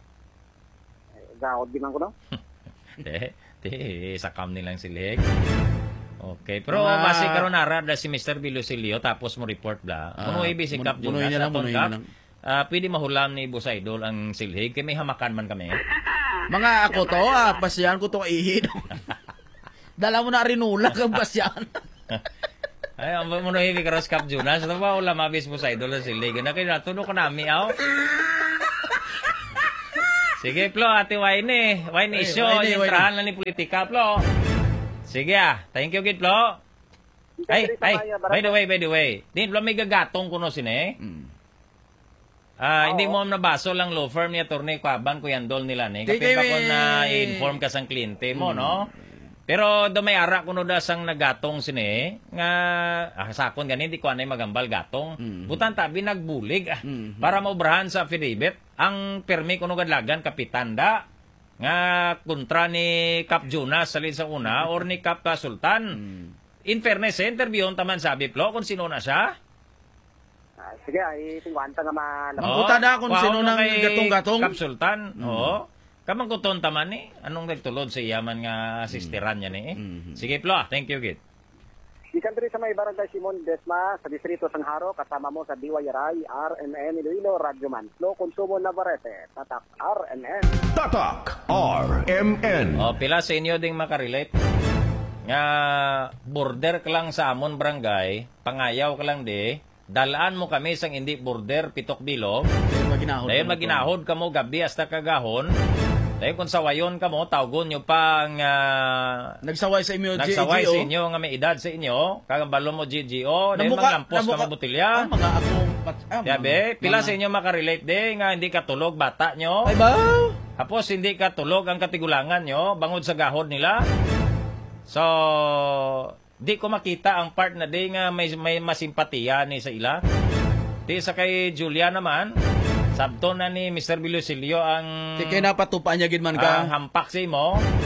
S10: Gahod din man ko no.
S4: Te, te, sa cam nilang silig. Okay, pero
S5: Mga-
S4: base karon narad si Mister Bilusilio tapos mo report bla.
S5: Ah,
S4: Kuno ibig si
S5: mun-
S4: Cap
S5: munuhin
S4: Jonas
S5: niya lang,
S4: sa
S5: munuhin
S4: Cap.
S5: niya lang.
S4: Ah, pwede mahulam ni Boss Idol ang silhig kay may hamakan man kami.
S5: Mga ako to, ah, pasyan ko to ihid. Dala mo na rinula kang pasyan.
S4: Ay, ang mo no hivi karos Cap Jonas, ano ba ulam abis Boss Idol ang silhig na kay natuno ka nami aw. Sige, Flo, ate Wayne. Wayne
S5: Ay,
S4: issue,
S5: Wayne,
S4: yung
S5: Wayne.
S4: trahan lang ni politika, Flo. Sige ah. Thank you, Gid, Flo. Ay, ay, by the way, by the way. Din, Flo, may gagatong kuno sine.
S5: Mm.
S4: Ah, hindi mo na baso lang law firm ni attorney Kwabang Kuyandol nila ni.
S5: Di
S4: Kapag
S5: kay-
S4: ako na inform ka sang kliyente mo,
S5: Mm.
S4: no? Pero do may ara kuno da sang nagatong sine nga ah, sakon ganin di ko anay magambal gatong.
S5: Mm.
S4: Butan tabi nagbulig ah,
S5: Mm.
S4: para maubrahan sa affidavit ang permi kuno gadlagan kapitan da nga kontra ni Cap Jonas salin sa una or ni Cap Sultan.
S5: Mm.
S4: In fairness, sa interview taman sabi Flo kung sino na siya.
S10: Ah, sige, ay tingwanta nga malapit.
S5: Ang puta na kung
S4: wow,
S5: sino
S4: no
S5: nang
S4: kay
S5: gatong-gatong.
S4: Cap Sultan.
S5: Mm.
S4: Oo. Kamang kuton taman ni. Anong nagtulod sa iyaman nga asisteran niya ni.
S5: Mm.
S4: Sige Flo, thank you Git.
S10: Ikan diri sa may barangay Simon Desma sa distrito Sangharo kasama mo sa D Y R I, R M N Iloilo, Radyo Man. Flo, Konsumo Navarrete, Tatak R M N.
S3: Tatak R M N.
S4: O, pila sa inyo ding makarelate. Nga border ka lang sa amon barangay, pangayaw ka lang di, dalaan mo kami sang hindi border pitok bilog.
S5: Dahil maginahod.
S4: Dahil maginahod ka mo gabi hasta kagahon. Dahil kung sawayon ka mo, tawgon nyo pa ang ah,
S5: Nagsaway sa inyo,
S4: nagsaway
S5: G G O.
S4: sa inyo nga may edad sa inyo, kagambalo mo G G O, dahil
S5: Namuka-
S4: manglampos ka
S5: namuka-
S4: mabutilya.
S5: Ah, mga akong... pat- ah,
S4: Yabe,
S5: mga-
S4: pila
S5: mga-
S4: sa inyo makarelate di nga hindi katulog bata nyo.
S5: Ay ba?
S4: Tapos hindi katulog ang katigulangan nyo, bangod sa gahod nila. So, di ko makita ang part na di nga may, may masimpatiya ni sa ila. Di sa kay Julia naman, sabto na ni Mister Bilusilio ang
S5: Di kaya napatupa niya gid man
S4: ang
S5: ka.
S4: hampak sa imo.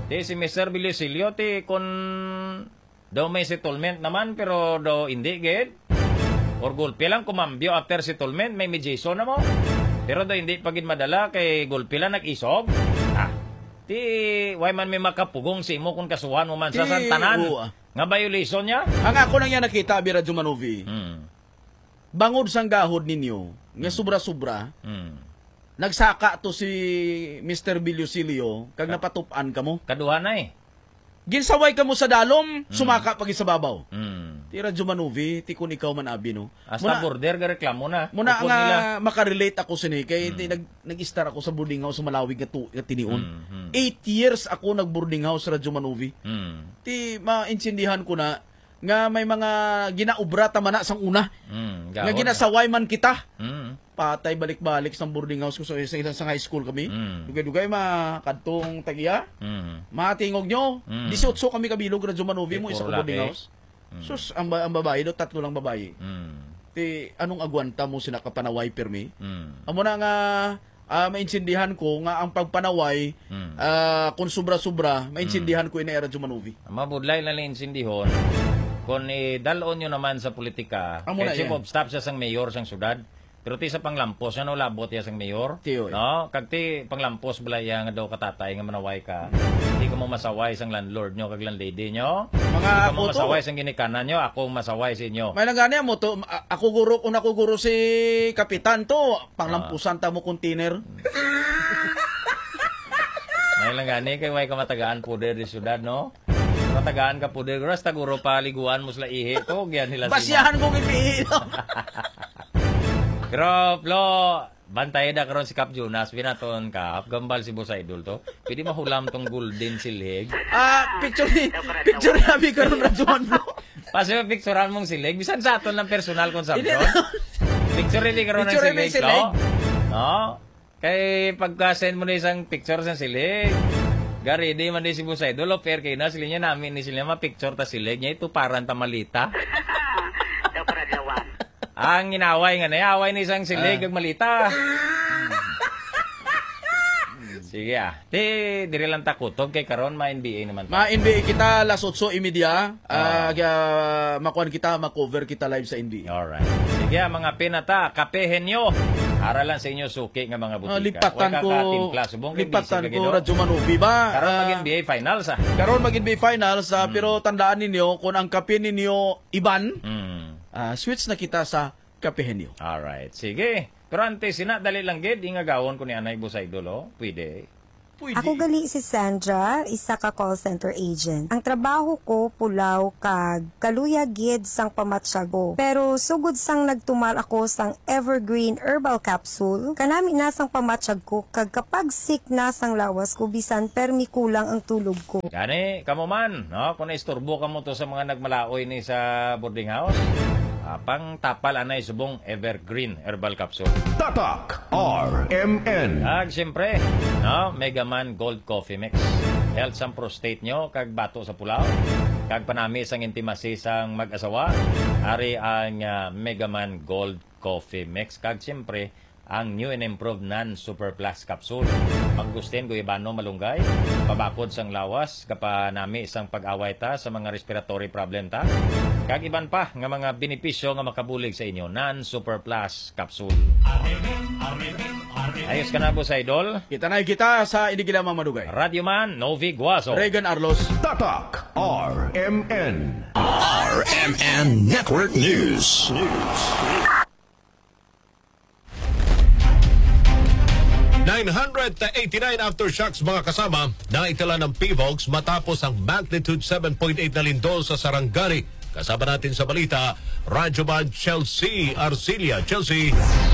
S4: Ti si Mister Bilisilio, ti kung daw may settlement naman, pero daw hindi, gid. Or gulpi lang, kumambyo after settlement, may medyason na mo. Pero daw hindi pagid madala, kay gulpi lang nag-isog. Ah, ti, why man may makapugong si mo kung kasuhan mo man sa
S5: Ti,
S4: santanan.
S5: oo.
S4: Nga violation niya?
S5: Ang ako lang yan nakita, Bira Jumanovi,
S4: Hmm.
S5: bangod sang gahod ninyo, nga sobra-sobra,
S4: Hmm.
S5: nagsaka to si Mister Bilisilio, kag napatupan ka mo.
S4: Kaduha na eh.
S5: Ginsaway ka mo sa dalom, sumaka pag sa babaw.
S4: Hmm.
S5: Tira Jumanovi, ti kun ikaw man abi no.
S4: Hasta border ga reklamo na.
S5: Muna
S4: Upod
S5: nga
S4: nila.
S5: makarelate ako sini kay mm. nag nag-star ako sa boarding house sa Malawi nga tu nga tinion.
S4: Mm, mm.
S5: Eight years ako nag boarding house sa Radyo Manovi.
S4: Mm.
S5: Ti maintindihan ko na nga may mga ginaubra ta man na sang una.
S4: Mm,
S5: Nga ginasaway man kita.
S4: Mm.
S5: Patay balik-balik sa boarding house ko sa isang sa high school kami.
S4: Mm.
S5: Dugay-dugay makadtong tagiya.
S4: Mm.
S5: Matingog nyo.
S4: Mm.
S5: eighteen kami kabilog Radyo Manovi mo isa ka
S4: Puro
S5: boarding
S4: laki.
S5: house. Sus, ang, ba- ang babae do, tatlo lang babae.
S4: Mm.
S5: Ti, anong agwanta mo sina kapanaway permi?
S4: Mm.
S5: Amo na nga, uh, maintindihan ko nga ang pagpanaway,
S4: Mm.
S5: uh, kung sobra-sobra, maintindihan ko ina era Jumanovi.
S4: Mabudlay na lang insindihon. Kung idalon nyo naman sa politika,
S5: Amo na
S4: kahit si
S5: yan.
S4: Bob Staff siya sang mayor sang syudad, pero ti sa panglampos, ano labot ya sang mayor?
S5: Tiyo, eh.
S4: No? Kag ti panglampos balaya nga daw katatay nga manaway ka, hindi ka mo masaway sang landlord nyo kag landlady nyo.
S5: Mga
S4: Hindi ka mo
S5: ako to.
S4: masaway sang ginikanan nyo, ako masaway sa inyo.
S5: May nangani mo to, a- ako guro, kung ako guro si Kapitan to, panglampusan ta mo container.
S4: May lang gani kay way ka matagaan puder di syudad, no? Matagaan ka puder, gras taguro paliguan mo sila ihi to, gyan nila
S5: Basiyahan kong ipihin.
S4: Pero, Flo, bantay na karon si Cap Jonas, binaton Cap, gambal si Boss Idol to. Pwede mahulam tong golden silhig.
S5: Ah, picture ni, picture ni Abi karon na Juan Flo.
S4: Pasi mo picturean mong silhig, bisan sa aton lang personal consumption. Picture ni karon ng
S5: Picture ni
S4: silhig,
S5: silhig.
S4: Flo. No? Kay pagka-send mo na isang picture sa silhig, gari, di man di si Boss Idol, o fair kayo na, sila niya namin, ni sila ma-picture ta silhig niya, ito parang tamalita. Ang inaway nga na, away ni isang silig, uh. malita. Sige ah. Di, diri lang takutog kay karon ma-N B A naman.
S5: Ma-N B A kita las eight imidya, uh, uh, makuan kita, makover kita live sa N B A.
S4: Alright. Sige ah, mga pinata, kapehen nyo. Aralan sa inyo suki nga mga butika.
S5: Uh, lipatan ko,
S4: Subong
S5: lipatan ko, Radyo Manovi ba?
S4: Karon
S5: Uh,
S4: mag-N B A finals ah.
S5: Karon mag-N B A finals, uh,
S4: Hmm.
S5: pero tandaan ninyo, kung ang kape ninyo iban,
S4: Mm.
S5: uh, switch na kita sa kapehenyo.
S4: Alright. Sige. Pero ante, sina, dali lang gid, ingagawon ko ni Anay Boss Idol, oh. Pwede.
S5: Pwede.
S12: Ako gali si Sandra, isa ka call center agent. Ang trabaho ko pulaw kag kaluya gid sang pamatsyago. Pero sugod sang nagtumar ako sang Evergreen Herbal Capsule, kanami na sang pamatsyag ko kag kapag sick na sang lawas ko bisan permi kulang ang tulog ko.
S4: Gani, kamo man, no? Kung naisturbo ka mo to sa mga nagmalaoy ni sa boarding house, ah, pang tapal anay subong Evergreen Herbal Capsule.
S3: Tatak R M N.
S4: Kag siyempre, no? Megaman Gold Coffee Mix. Health sang prostate nyo, kag bato sa pulaw. Kag panami sang intimacy sang mag-asawa. Ari ang uh, Megaman Gold Coffee Mix. Kag siyempre, ang new and improved non-super plus capsule. Pag gustin, guyabano malunggay, pabakod sang lawas, kapanami isang pag-away ta sa mga respiratory problem ta. Kag iban pa nga mga benepisyo nga makabulig sa inyo, non-super plus capsule. Ayos ka na, Boss Idol?
S5: Kita na kita sa inigilamang madugay.
S4: Radio Man, Novi Guaso.
S5: Regan Arlos.
S3: Tatak R M N.
S2: R M N Network News.
S13: nine hundred eighty-nine aftershocks mga kasama na itala ng P V O X matapos ang magnitude seven point eight na lindol sa Sarangani. Kasama natin sa balita, Radyoman Chelsea Arcilia. Chelsea.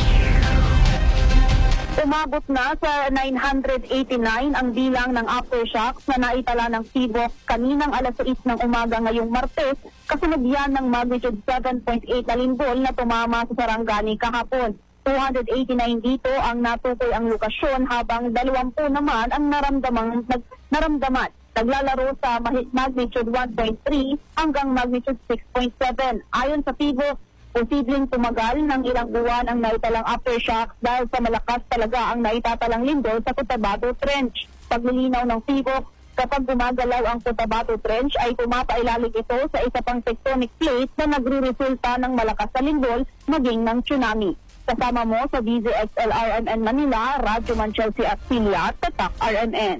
S14: Umabot na sa nine hundred eighty-nine ang bilang ng aftershocks na naitala ng P V O X kaninang alas sais ng umaga ngayong Martes, kasunod yan ng magnitude seven point eight na lindol na tumama sa Sarangani kahapon. two hundred eighty-nine dito ang natukoy ang lokasyon habang dalawampu naman ang naramdaman, nag, naramdaman. Naglalaro sa magnitude one point three hanggang magnitude six point seven. Ayon sa P V O X, posibleng tumagal ng ilang buwan ang naitalang aftershocks dahil sa malakas talaga ang naitatalang lindol sa Cotabato Trench. Paglilinaw ng P V O X, Kapag gumagalaw ang Cotabato Trench ay pumapailalim ito sa isa pang tectonic plate na nagre-resulta ng malakas na lindol maging ng tsunami. Kasama mo sa D Z X L R M N Manila, Radyo Man Chelsea at Pilia, Tatak R M N.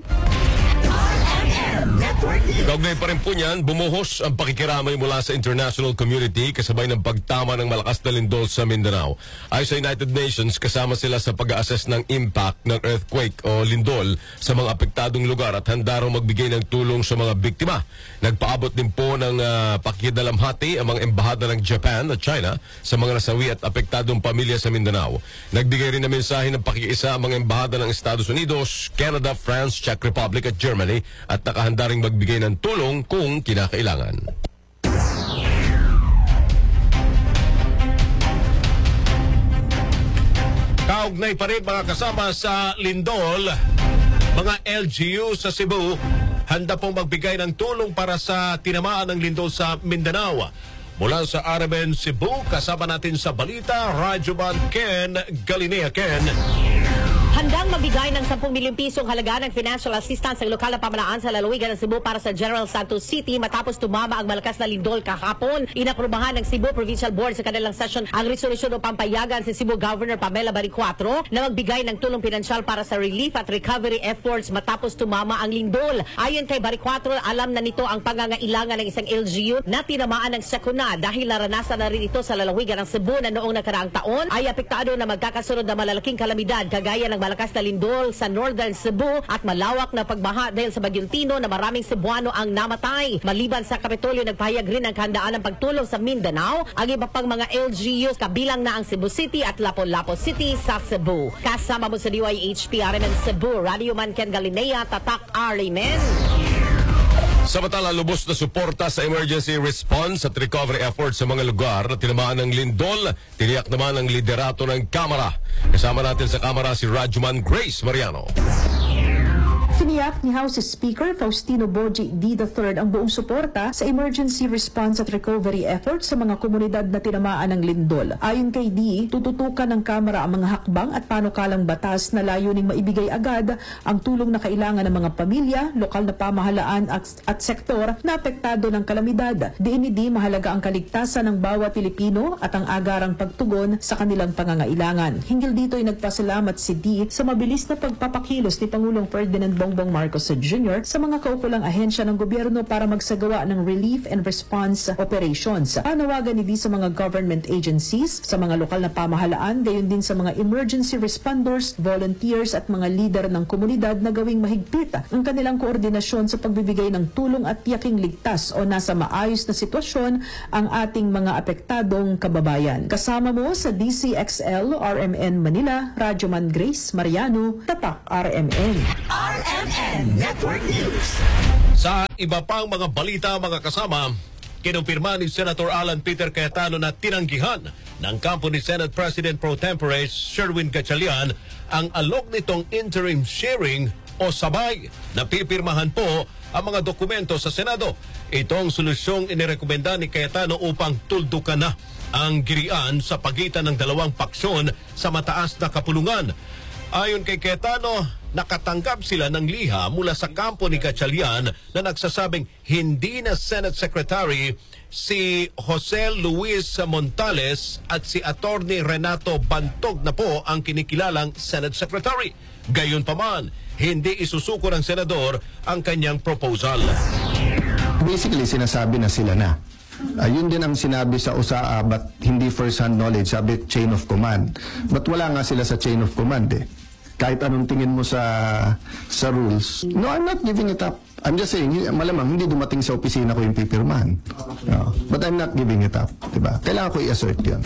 S13: Kaugnay pa rin po niyan, bumuhos ang pakikiramay mula sa international community kasabay ng pagtama ng malakas na lindol sa Mindanao. Ayon sa United Nations, kasama sila sa pag-assess ng impact ng earthquake o lindol sa mga apektadong lugar at handa raw magbigay ng tulong sa mga biktima. Nagpaabot din po ng uh, pakikidalamhati ang mga embahada ng Japan at China sa mga nasawi at apektadong pamilya sa Mindanao. Nagbigay rin na mensahe ng pakikiisa ang mga embahada ng Estados Unidos, Canada, France, Czech Republic at Germany at nakahanda ring magbigay ng tulong kung kinakailangan. Kaugnay pa rin mga kasama sa lindol, mga L G U sa Cebu handa pong magbigay ng tulong para sa tinamaan ng lindol sa Mindanao. Mula sa R M N Cebu, kasama natin sa balita, Radyo Man Ken Galinea. Ken.
S15: Handang magbigay ng ten milyong pisong halaga ng financial assistance ang lokal na pamahalaan sa lalawigan ng Cebu para sa General Santos City matapos tumama ang malakas na lindol kahapon. Inaprubahan ng Cebu Provincial Board sa kanilang session ang resolusyon o pampayagan si Cebu Governor Pamela Baricuatro na magbigay ng tulong pinansyal para sa relief at recovery efforts matapos tumama ang lindol. Ayon kay Baricuatro, alam na nito ang pangangailangan ng isang L G U na tinamaan ng sakuna dahil naranasan na rin ito sa lalawigan ng Cebu na noong nakaraang taon ay apektado na magkakasunod na malalaking kalamidad kagaya ng malakas na lindol sa Northern Cebu at malawak na pagbaha dahil sa Bagyong Tino na maraming Cebuano ang namatay. Maliban sa Kapitolyo, nagpahayag rin ng handaan ng pagtulong sa Mindanao ang iba pang mga L G Us kabilang na ang Cebu City at Lapu-Lapu City sa Cebu. Kasama mo sa D Y H P R M N Cebu, Radio Man Ken Galinea, Tatak R M N.
S13: Samantala, lubos na suporta sa emergency response at recovery efforts sa mga lugar na tinamaan ng lindol, tiniyak naman ang liderato ng Kamara. Kasama natin sa Kamara si Radyoman Grace Mariano.
S16: Siniyak ni House Speaker Faustino Boji D the third ang buong suporta sa emergency response at recovery efforts sa mga komunidad na tinamaan ng lindol. Ayon kay D, tututukan ng Kamara ang mga hakbang at panukalang batas na layuning maibigay agad ang tulong na kailangan ng mga pamilya, lokal na pamahalaan at, at sektor na apektado ng kalamidad. Diin ni D, mahalaga ang kaligtasan ng bawat Pilipino at ang agarang pagtugon sa kanilang pangangailangan. Hinggil dito ay nagpasalamat si D sa mabilis na pagpapakilos ni Pangulong Ferdinand Bongbong Marcos Junior sa mga kaukulang ahensya ng gobyerno para magsagawa ng relief and response operations. Panawagan ni D sa mga government agencies, sa mga lokal na pamahalaan, gayon din sa mga emergency responders, volunteers at mga lider ng komunidad na gawing mahigpit ang kanilang koordinasyon sa pagbibigay ng tulong at tiyaking ligtas o nasa maayos na sitwasyon ang ating mga apektadong kababayan. Kasama mo sa D C X L R M N Manila, Radyoman Grace Mariano, Tatak R M N.
S3: R M N Network News.
S13: Sa iba pang mga balita, mga kasama, kinumpirma ni Senator Alan Peter Cayetano na tinanggihan ng kampo ni Senate President Pro Tempore Sherwin Gatchalian ang alok nitong interim sharing o sabay na pipirmahan po ang mga dokumento sa Senado. Itong solusyong inirekomenda ni Cayetano upang tuldukan na ang girian sa pagitan ng dalawang paksyon sa mataas na kapulungan. Ayon kay Cayetano, nakatanggap sila ng liha mula sa kampo ni Gatchalian na nagsasabing hindi na Senate Secretary si Jose Luis Montales at si Attorney Renato Bantog na po ang kinikilalang Senate Secretary. Gayunpaman, hindi isusuko ng senador ang kanyang proposal.
S17: Basically, sinasabi na sila na. Ayun din ang sinabi sa U S A A, but hindi first-hand knowledge, sabi chain of command. But wala nga sila sa chain of command eh. Kahit anong tingin mo sa sa rules. No, I'm not giving it up. I'm just saying, malamang hindi dumating sa opisina ko yung pipirmahan. No, but I'm not giving it up. Diba? Kailangan ko i-assert yun.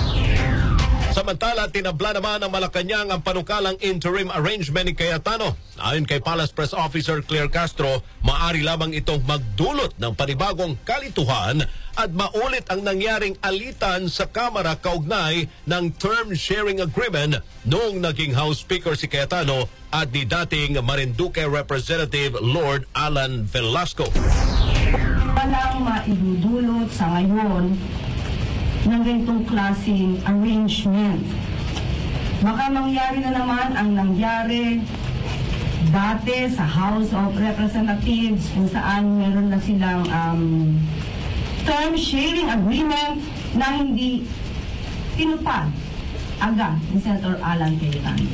S13: Samantala, tinabla naman ng Malacanang ang panukalang interim arrangement ni Cayetano. Ayon kay Palace Press Officer Claire Castro, maari lamang itong magdulot ng panibagong kalituhan at maulit ang nangyaring alitan sa Kamara kaugnay ng term sharing agreement noong naging House Speaker si Cayetano at ni dating Marinduque Representative Lord Alan Velasco.
S18: Walang maidudulot sa ngayon ng ganitong klaseng arrangement. Baka mangyari na naman ang nangyari dati sa House of Representatives kung saan meron na silang um, term sharing agreement na hindi tinupad agad ni Senator Alan Cayetano.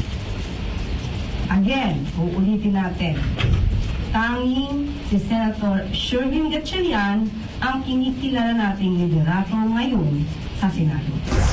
S18: Again, uulitin natin, tanging si Senator Sherwin Gatchalian ang kinikilala nating liderato ngayon sa Senado.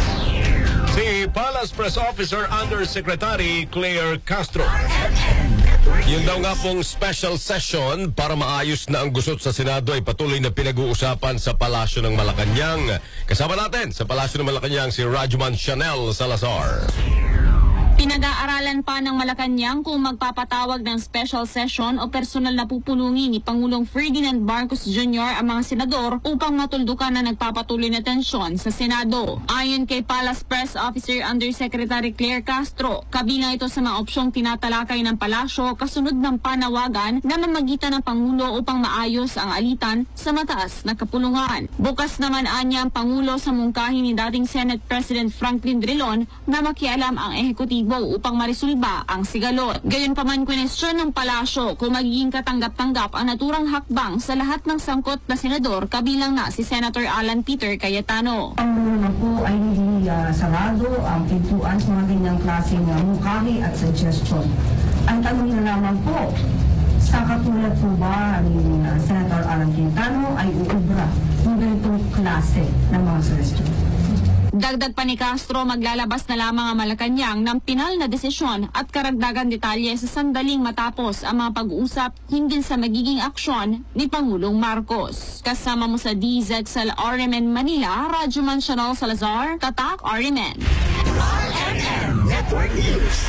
S13: Si Palace Press Officer Undersecretary Claire Castro. Yung daw nga pong special session para maayos na ang gusot sa Senado ay patuloy na pinag-uusapan sa Palasyo ng Malacanang. Kasama natin sa Palasyo ng Malacanang si Rajuman Chanel Salazar.
S19: Pinag-aaralan pa ng Malacanang kung magpapatawag ng special session o personal na pupulungin ni Pangulong Ferdinand Marcos Junior ang mga senador upang matuldukan na nagpapatuloy na tensyon sa Senado. Ayon kay Palace Press Officer Undersecretary Claire Castro, kabilang ito sa mga opsyong tinatalakay ng palasyo kasunod ng panawagan na mamagitan ng Pangulo upang maayos ang alitan sa mataas na kapulungan. Bukas naman anya ang Pangulo sa mungkahi ni dating Senate President Franklin Drilon na makialam ang ehekutibo upang marisulba ang sigalot. Gayunpaman kwenestyon ng palasyo kung magiging katanggap-tanggap ang naturang hakbang sa lahat ng sangkot na senador kabilang na si Senator Alan Peter Cayetano.
S18: Ang muna po ay hindi uh, sarado ang pintuan sa mga ganyang klaseng uh, mungkahi at suggestion. Ang tanong na naman po, sa katulad po ba ni uh, Senator Alan Cayetano ay uubra ng ganitong klase ng mga suggestion?
S19: Dagdag pa ni Castro, maglalabas na lamang ang Malacanang ng pinal na desisyon at karagdagan detalye sa sandaling matapos ang mga pag-uusap hinggil sa magiging aksyon ni Pangulong Marcos. Kasama mo sa D Z X L R M N Manila, Rajuman Chanel Salazar, Tatak R M N.
S3: R M N Network News.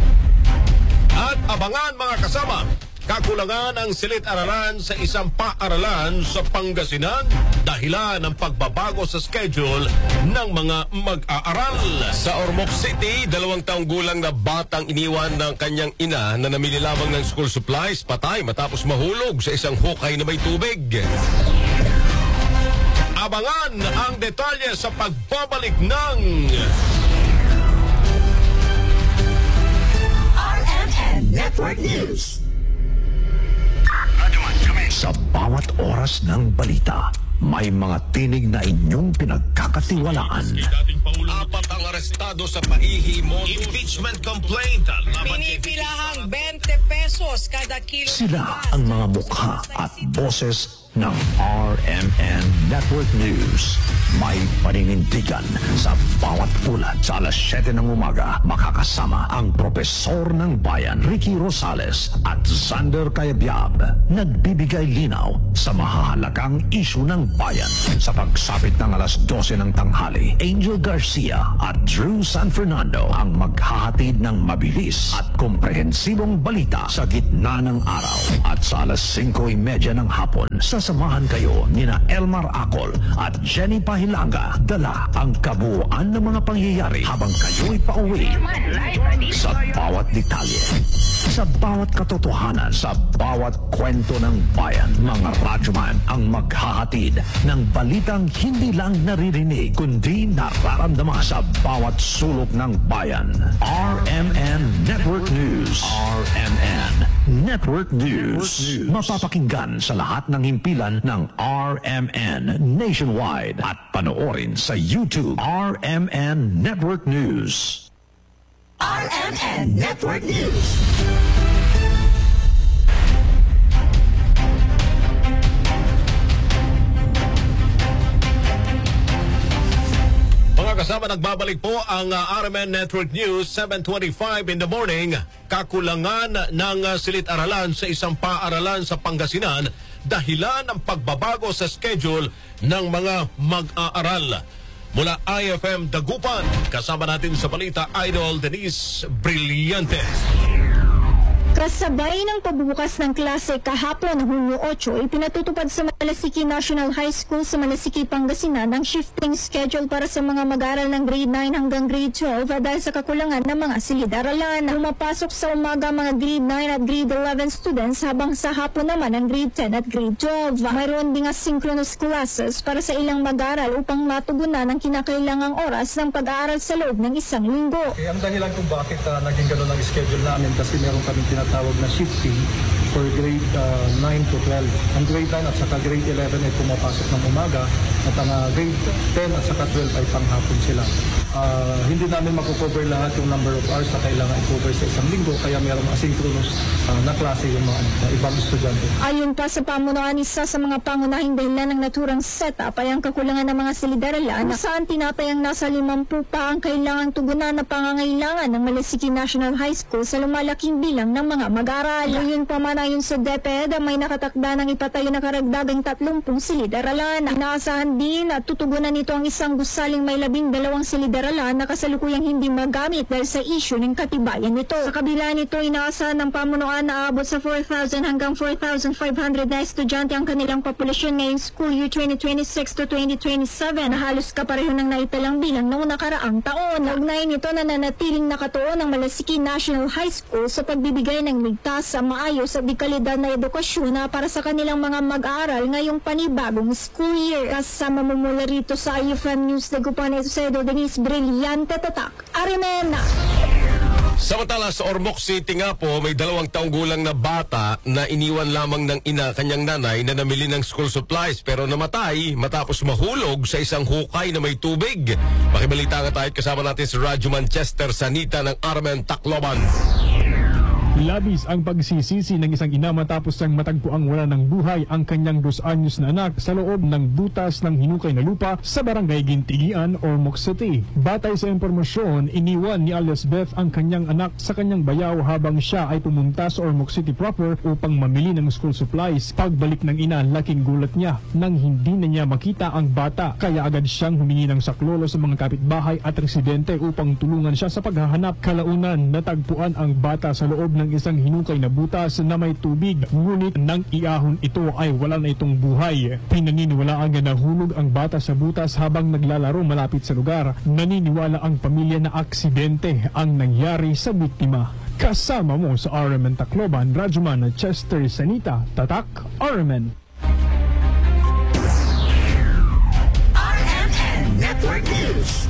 S13: At abangan mga kasama, kakulangan ang silid-aralan sa isang paaralan sa Pangasinan dahilan ng pagbabago sa schedule ng mga mag-aaral. Sa Ormoc City, dalawang taong gulang na batang iniwan ng kanyang ina na namili lamang ng school supplies, patay matapos mahulog sa isang hukay na may tubig. Abangan ang detalye sa pagbabalik ng
S3: R M N Network News. Sa bawat oras ng balita, may mga tinig na inyong pinagkakatiwalaan.
S13: Apat ang arestado sa paihi-modus. Impeachment complaint.
S20: Pinipilahang twenty pesos kada kilo.
S3: Sila ang mga mukha at boses ng R M N Network News. May paninindigan sa bawat ulat. Sa alas siyete ng umaga, makakasama ang Propesor ng Bayan, Ricky Rosales at Xander Cayabyab. Nagbibigay linaw sa mahahalagang isyu ng bayan. Sa pagsapit ng alas dose ng tanghali, Angel Garcia at Drew San Fernando ang maghahatid ng mabilis at komprehensibong balita sa gitna ng araw. At sa alas singko trenta ng hapon, sasamahan kayo nina Elmar Acol at Jenny Pahilanga. Dala ang kabuuan ng mga pangyayari habang kayo'y pauwi. Sa bawat detalye, sa bawat katotohanan, sa bawat kwento ng bayan, mga radyoman ang maghahatid ng balitang hindi lang naririnig kundi nararamdaman sa bawat sulok ng bayan. R M N Network News. R M N Network News. Mapapakinggan sa lahat ng himpilan ng R M N nationwide at panoorin sa YouTube. R M N Network News. R M N Network News.
S13: Mga kasama, nagbabalik po ang uh, R M N Network News, seven twenty-five in the morning. Kakulangan ng uh, silid-aralan sa isang paaralan sa Pangasinan dahilan ng pagbabago sa schedule ng mga mag-aaral. Mula I F M Dagupan, kasama natin sa balita, Idol Denise Brillante.
S21: Kasabay ng pagbubukas ng klase kahapon ng Hulyo eight, ipinatutupad sa Malasiki National High School sa Malasiki, Pangasinan ang shifting schedule para sa mga mag-aral ng grade nine hanggang grade twelve dahil sa kakulangan ng mga silid-aralan. Pumapasok sa umaga mga grade nine at grade eleven students habang sa hapon naman ang grade ten at grade twelve. Mayroon ding asynchronous classes para sa ilang mag-aral upang matugunan ang kinakailangang oras ng pag-aaral sa loob ng isang linggo.
S22: Okay, ang dahilan kung bakit uh, naging gano'n ang schedule namin kasi meron kami tinatawag
S6: tinatawag na shifting for grade uh, nine to twelve. Ang grade nine at saka grade eleven ay pumapasok ng umaga at ang uh, grade ten at saka twelve ay panghapon sila. Uh, hindi namin makukover lahat yung number of hours na kailangan i-cover sa isang linggo kaya mayroong asynchronous uh, na klase yung mga uh, ibang estudyante.
S21: Ayon pa sa pamunuan, isa sa mga pangunahing dahilan ng naturang setup ay ang kakulangan ng mga silid-aralan na saan tinatayang nasa limampu pa ang kailangang tugunan na pangangailangan ng Malasiki National High School sa lumalaking bilang ng mga mag-aaral. Ngayon pa man ayon sa DepEd, may nakatakda ng ipatayo na karagdagang tatlumpung silid-aralan. Inaasahan din at tutugunan nito ang isang gusaling may labing dalawang silid-aralan na kasalukuyang hindi magamit dahil sa issue ng katibayan nito. Sa kabila nito, inaasahan ng pamunuan na aabot sa four thousand hanggang four thousand five hundred na estudyante ang kanilang populasyon ngayong school year twenty twenty-six to twenty twenty-seven na halos kapareho ng naitalang bilang noong nakaraang taon. Naugnay nito na nanatiling nakatuon ng Malasiki National High School sa pagbibigay ng ligtas, sa maayos at dikalidad na edukasyon na para sa kanilang mga mag-aaral ngayong panibagong school year. Kasama mo mula rito sa I F M News, Dagupan, Eusebio Denise Brillante Tatak, Arimena.
S13: Samantala sa Ormoc City nga po, may dalawang taong gulang na bata na iniwan lamang ng ina kanyang nanay na namili ng school supplies pero namatay matapos mahulog sa isang hukay na may tubig. Makibalita nga tayo, kasama natin si Radyo Manchester Sanita ng R M N Tacloban.
S22: Labis ang pagsisisi ng isang ina matapos siyang matagpuang wala ng buhay ang kanyang dos anyos na anak sa loob ng butas ng hinukay na lupa sa barangay Gintigian, Ormoc City. Batay sa impormasyon, iniwan ni alias Beth ang kanyang anak sa kanyang bayaw habang siya ay pumunta sa Ormoc City proper upang mamili ng school supplies. Pagbalik ng ina, laking gulat niya nang hindi na niya makita ang bata, kaya agad siyang humingi ng saklolo sa mga kapitbahay at residente upang tulungan siya sa paghahanap. Kalaunan, natagpuan ang bata sa loob ng isang hinukay na butas na may tubig, ngunit nang iahon ito ay wala na itong buhay. Pinaniniwalaan na nahulog ang bata sa butas habang naglalaro malapit sa lugar. Naniniwala ang pamilya na aksidente ang nangyari sa biktima. Kasama mo sa R M N Tacloban, Radyoman Chester Sanita, Tatak, R M N.
S1: R M N Network News.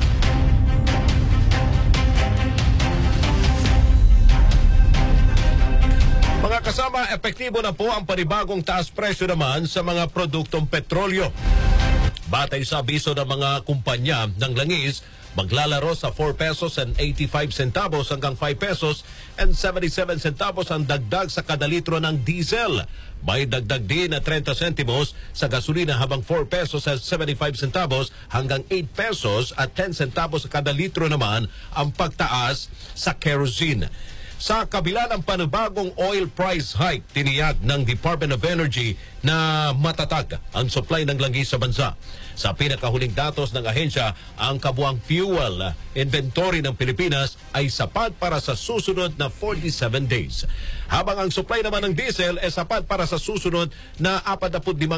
S13: Mga kasama, epektibo na po ang panibagong taas presyo naman sa mga produktong petrolyo. Batay sa abiso ng mga kumpanya ng langis, maglalaro sa four pesos and eighty-five centavos hanggang five pesos and seventy-seven centavos ang dagdag sa kada litro ng diesel. May dagdag din na thirty centimos sa gasolina habang four pesos and seventy-five centavos hanggang eight pesos at ten centavos sa kada litro naman ang pagtaas sa kerosene. Sa kabila ng panibagong oil price hike, tiniyak ng Department of Energy na matatag ang supply ng langis sa bansa. Sa pinakahuling datos ng ahensya, ang kabuang fuel inventory ng Pilipinas ay sapat para sa susunod na forty-seven days. Habang ang supply naman ng diesel ay sapat para sa susunod na forty-five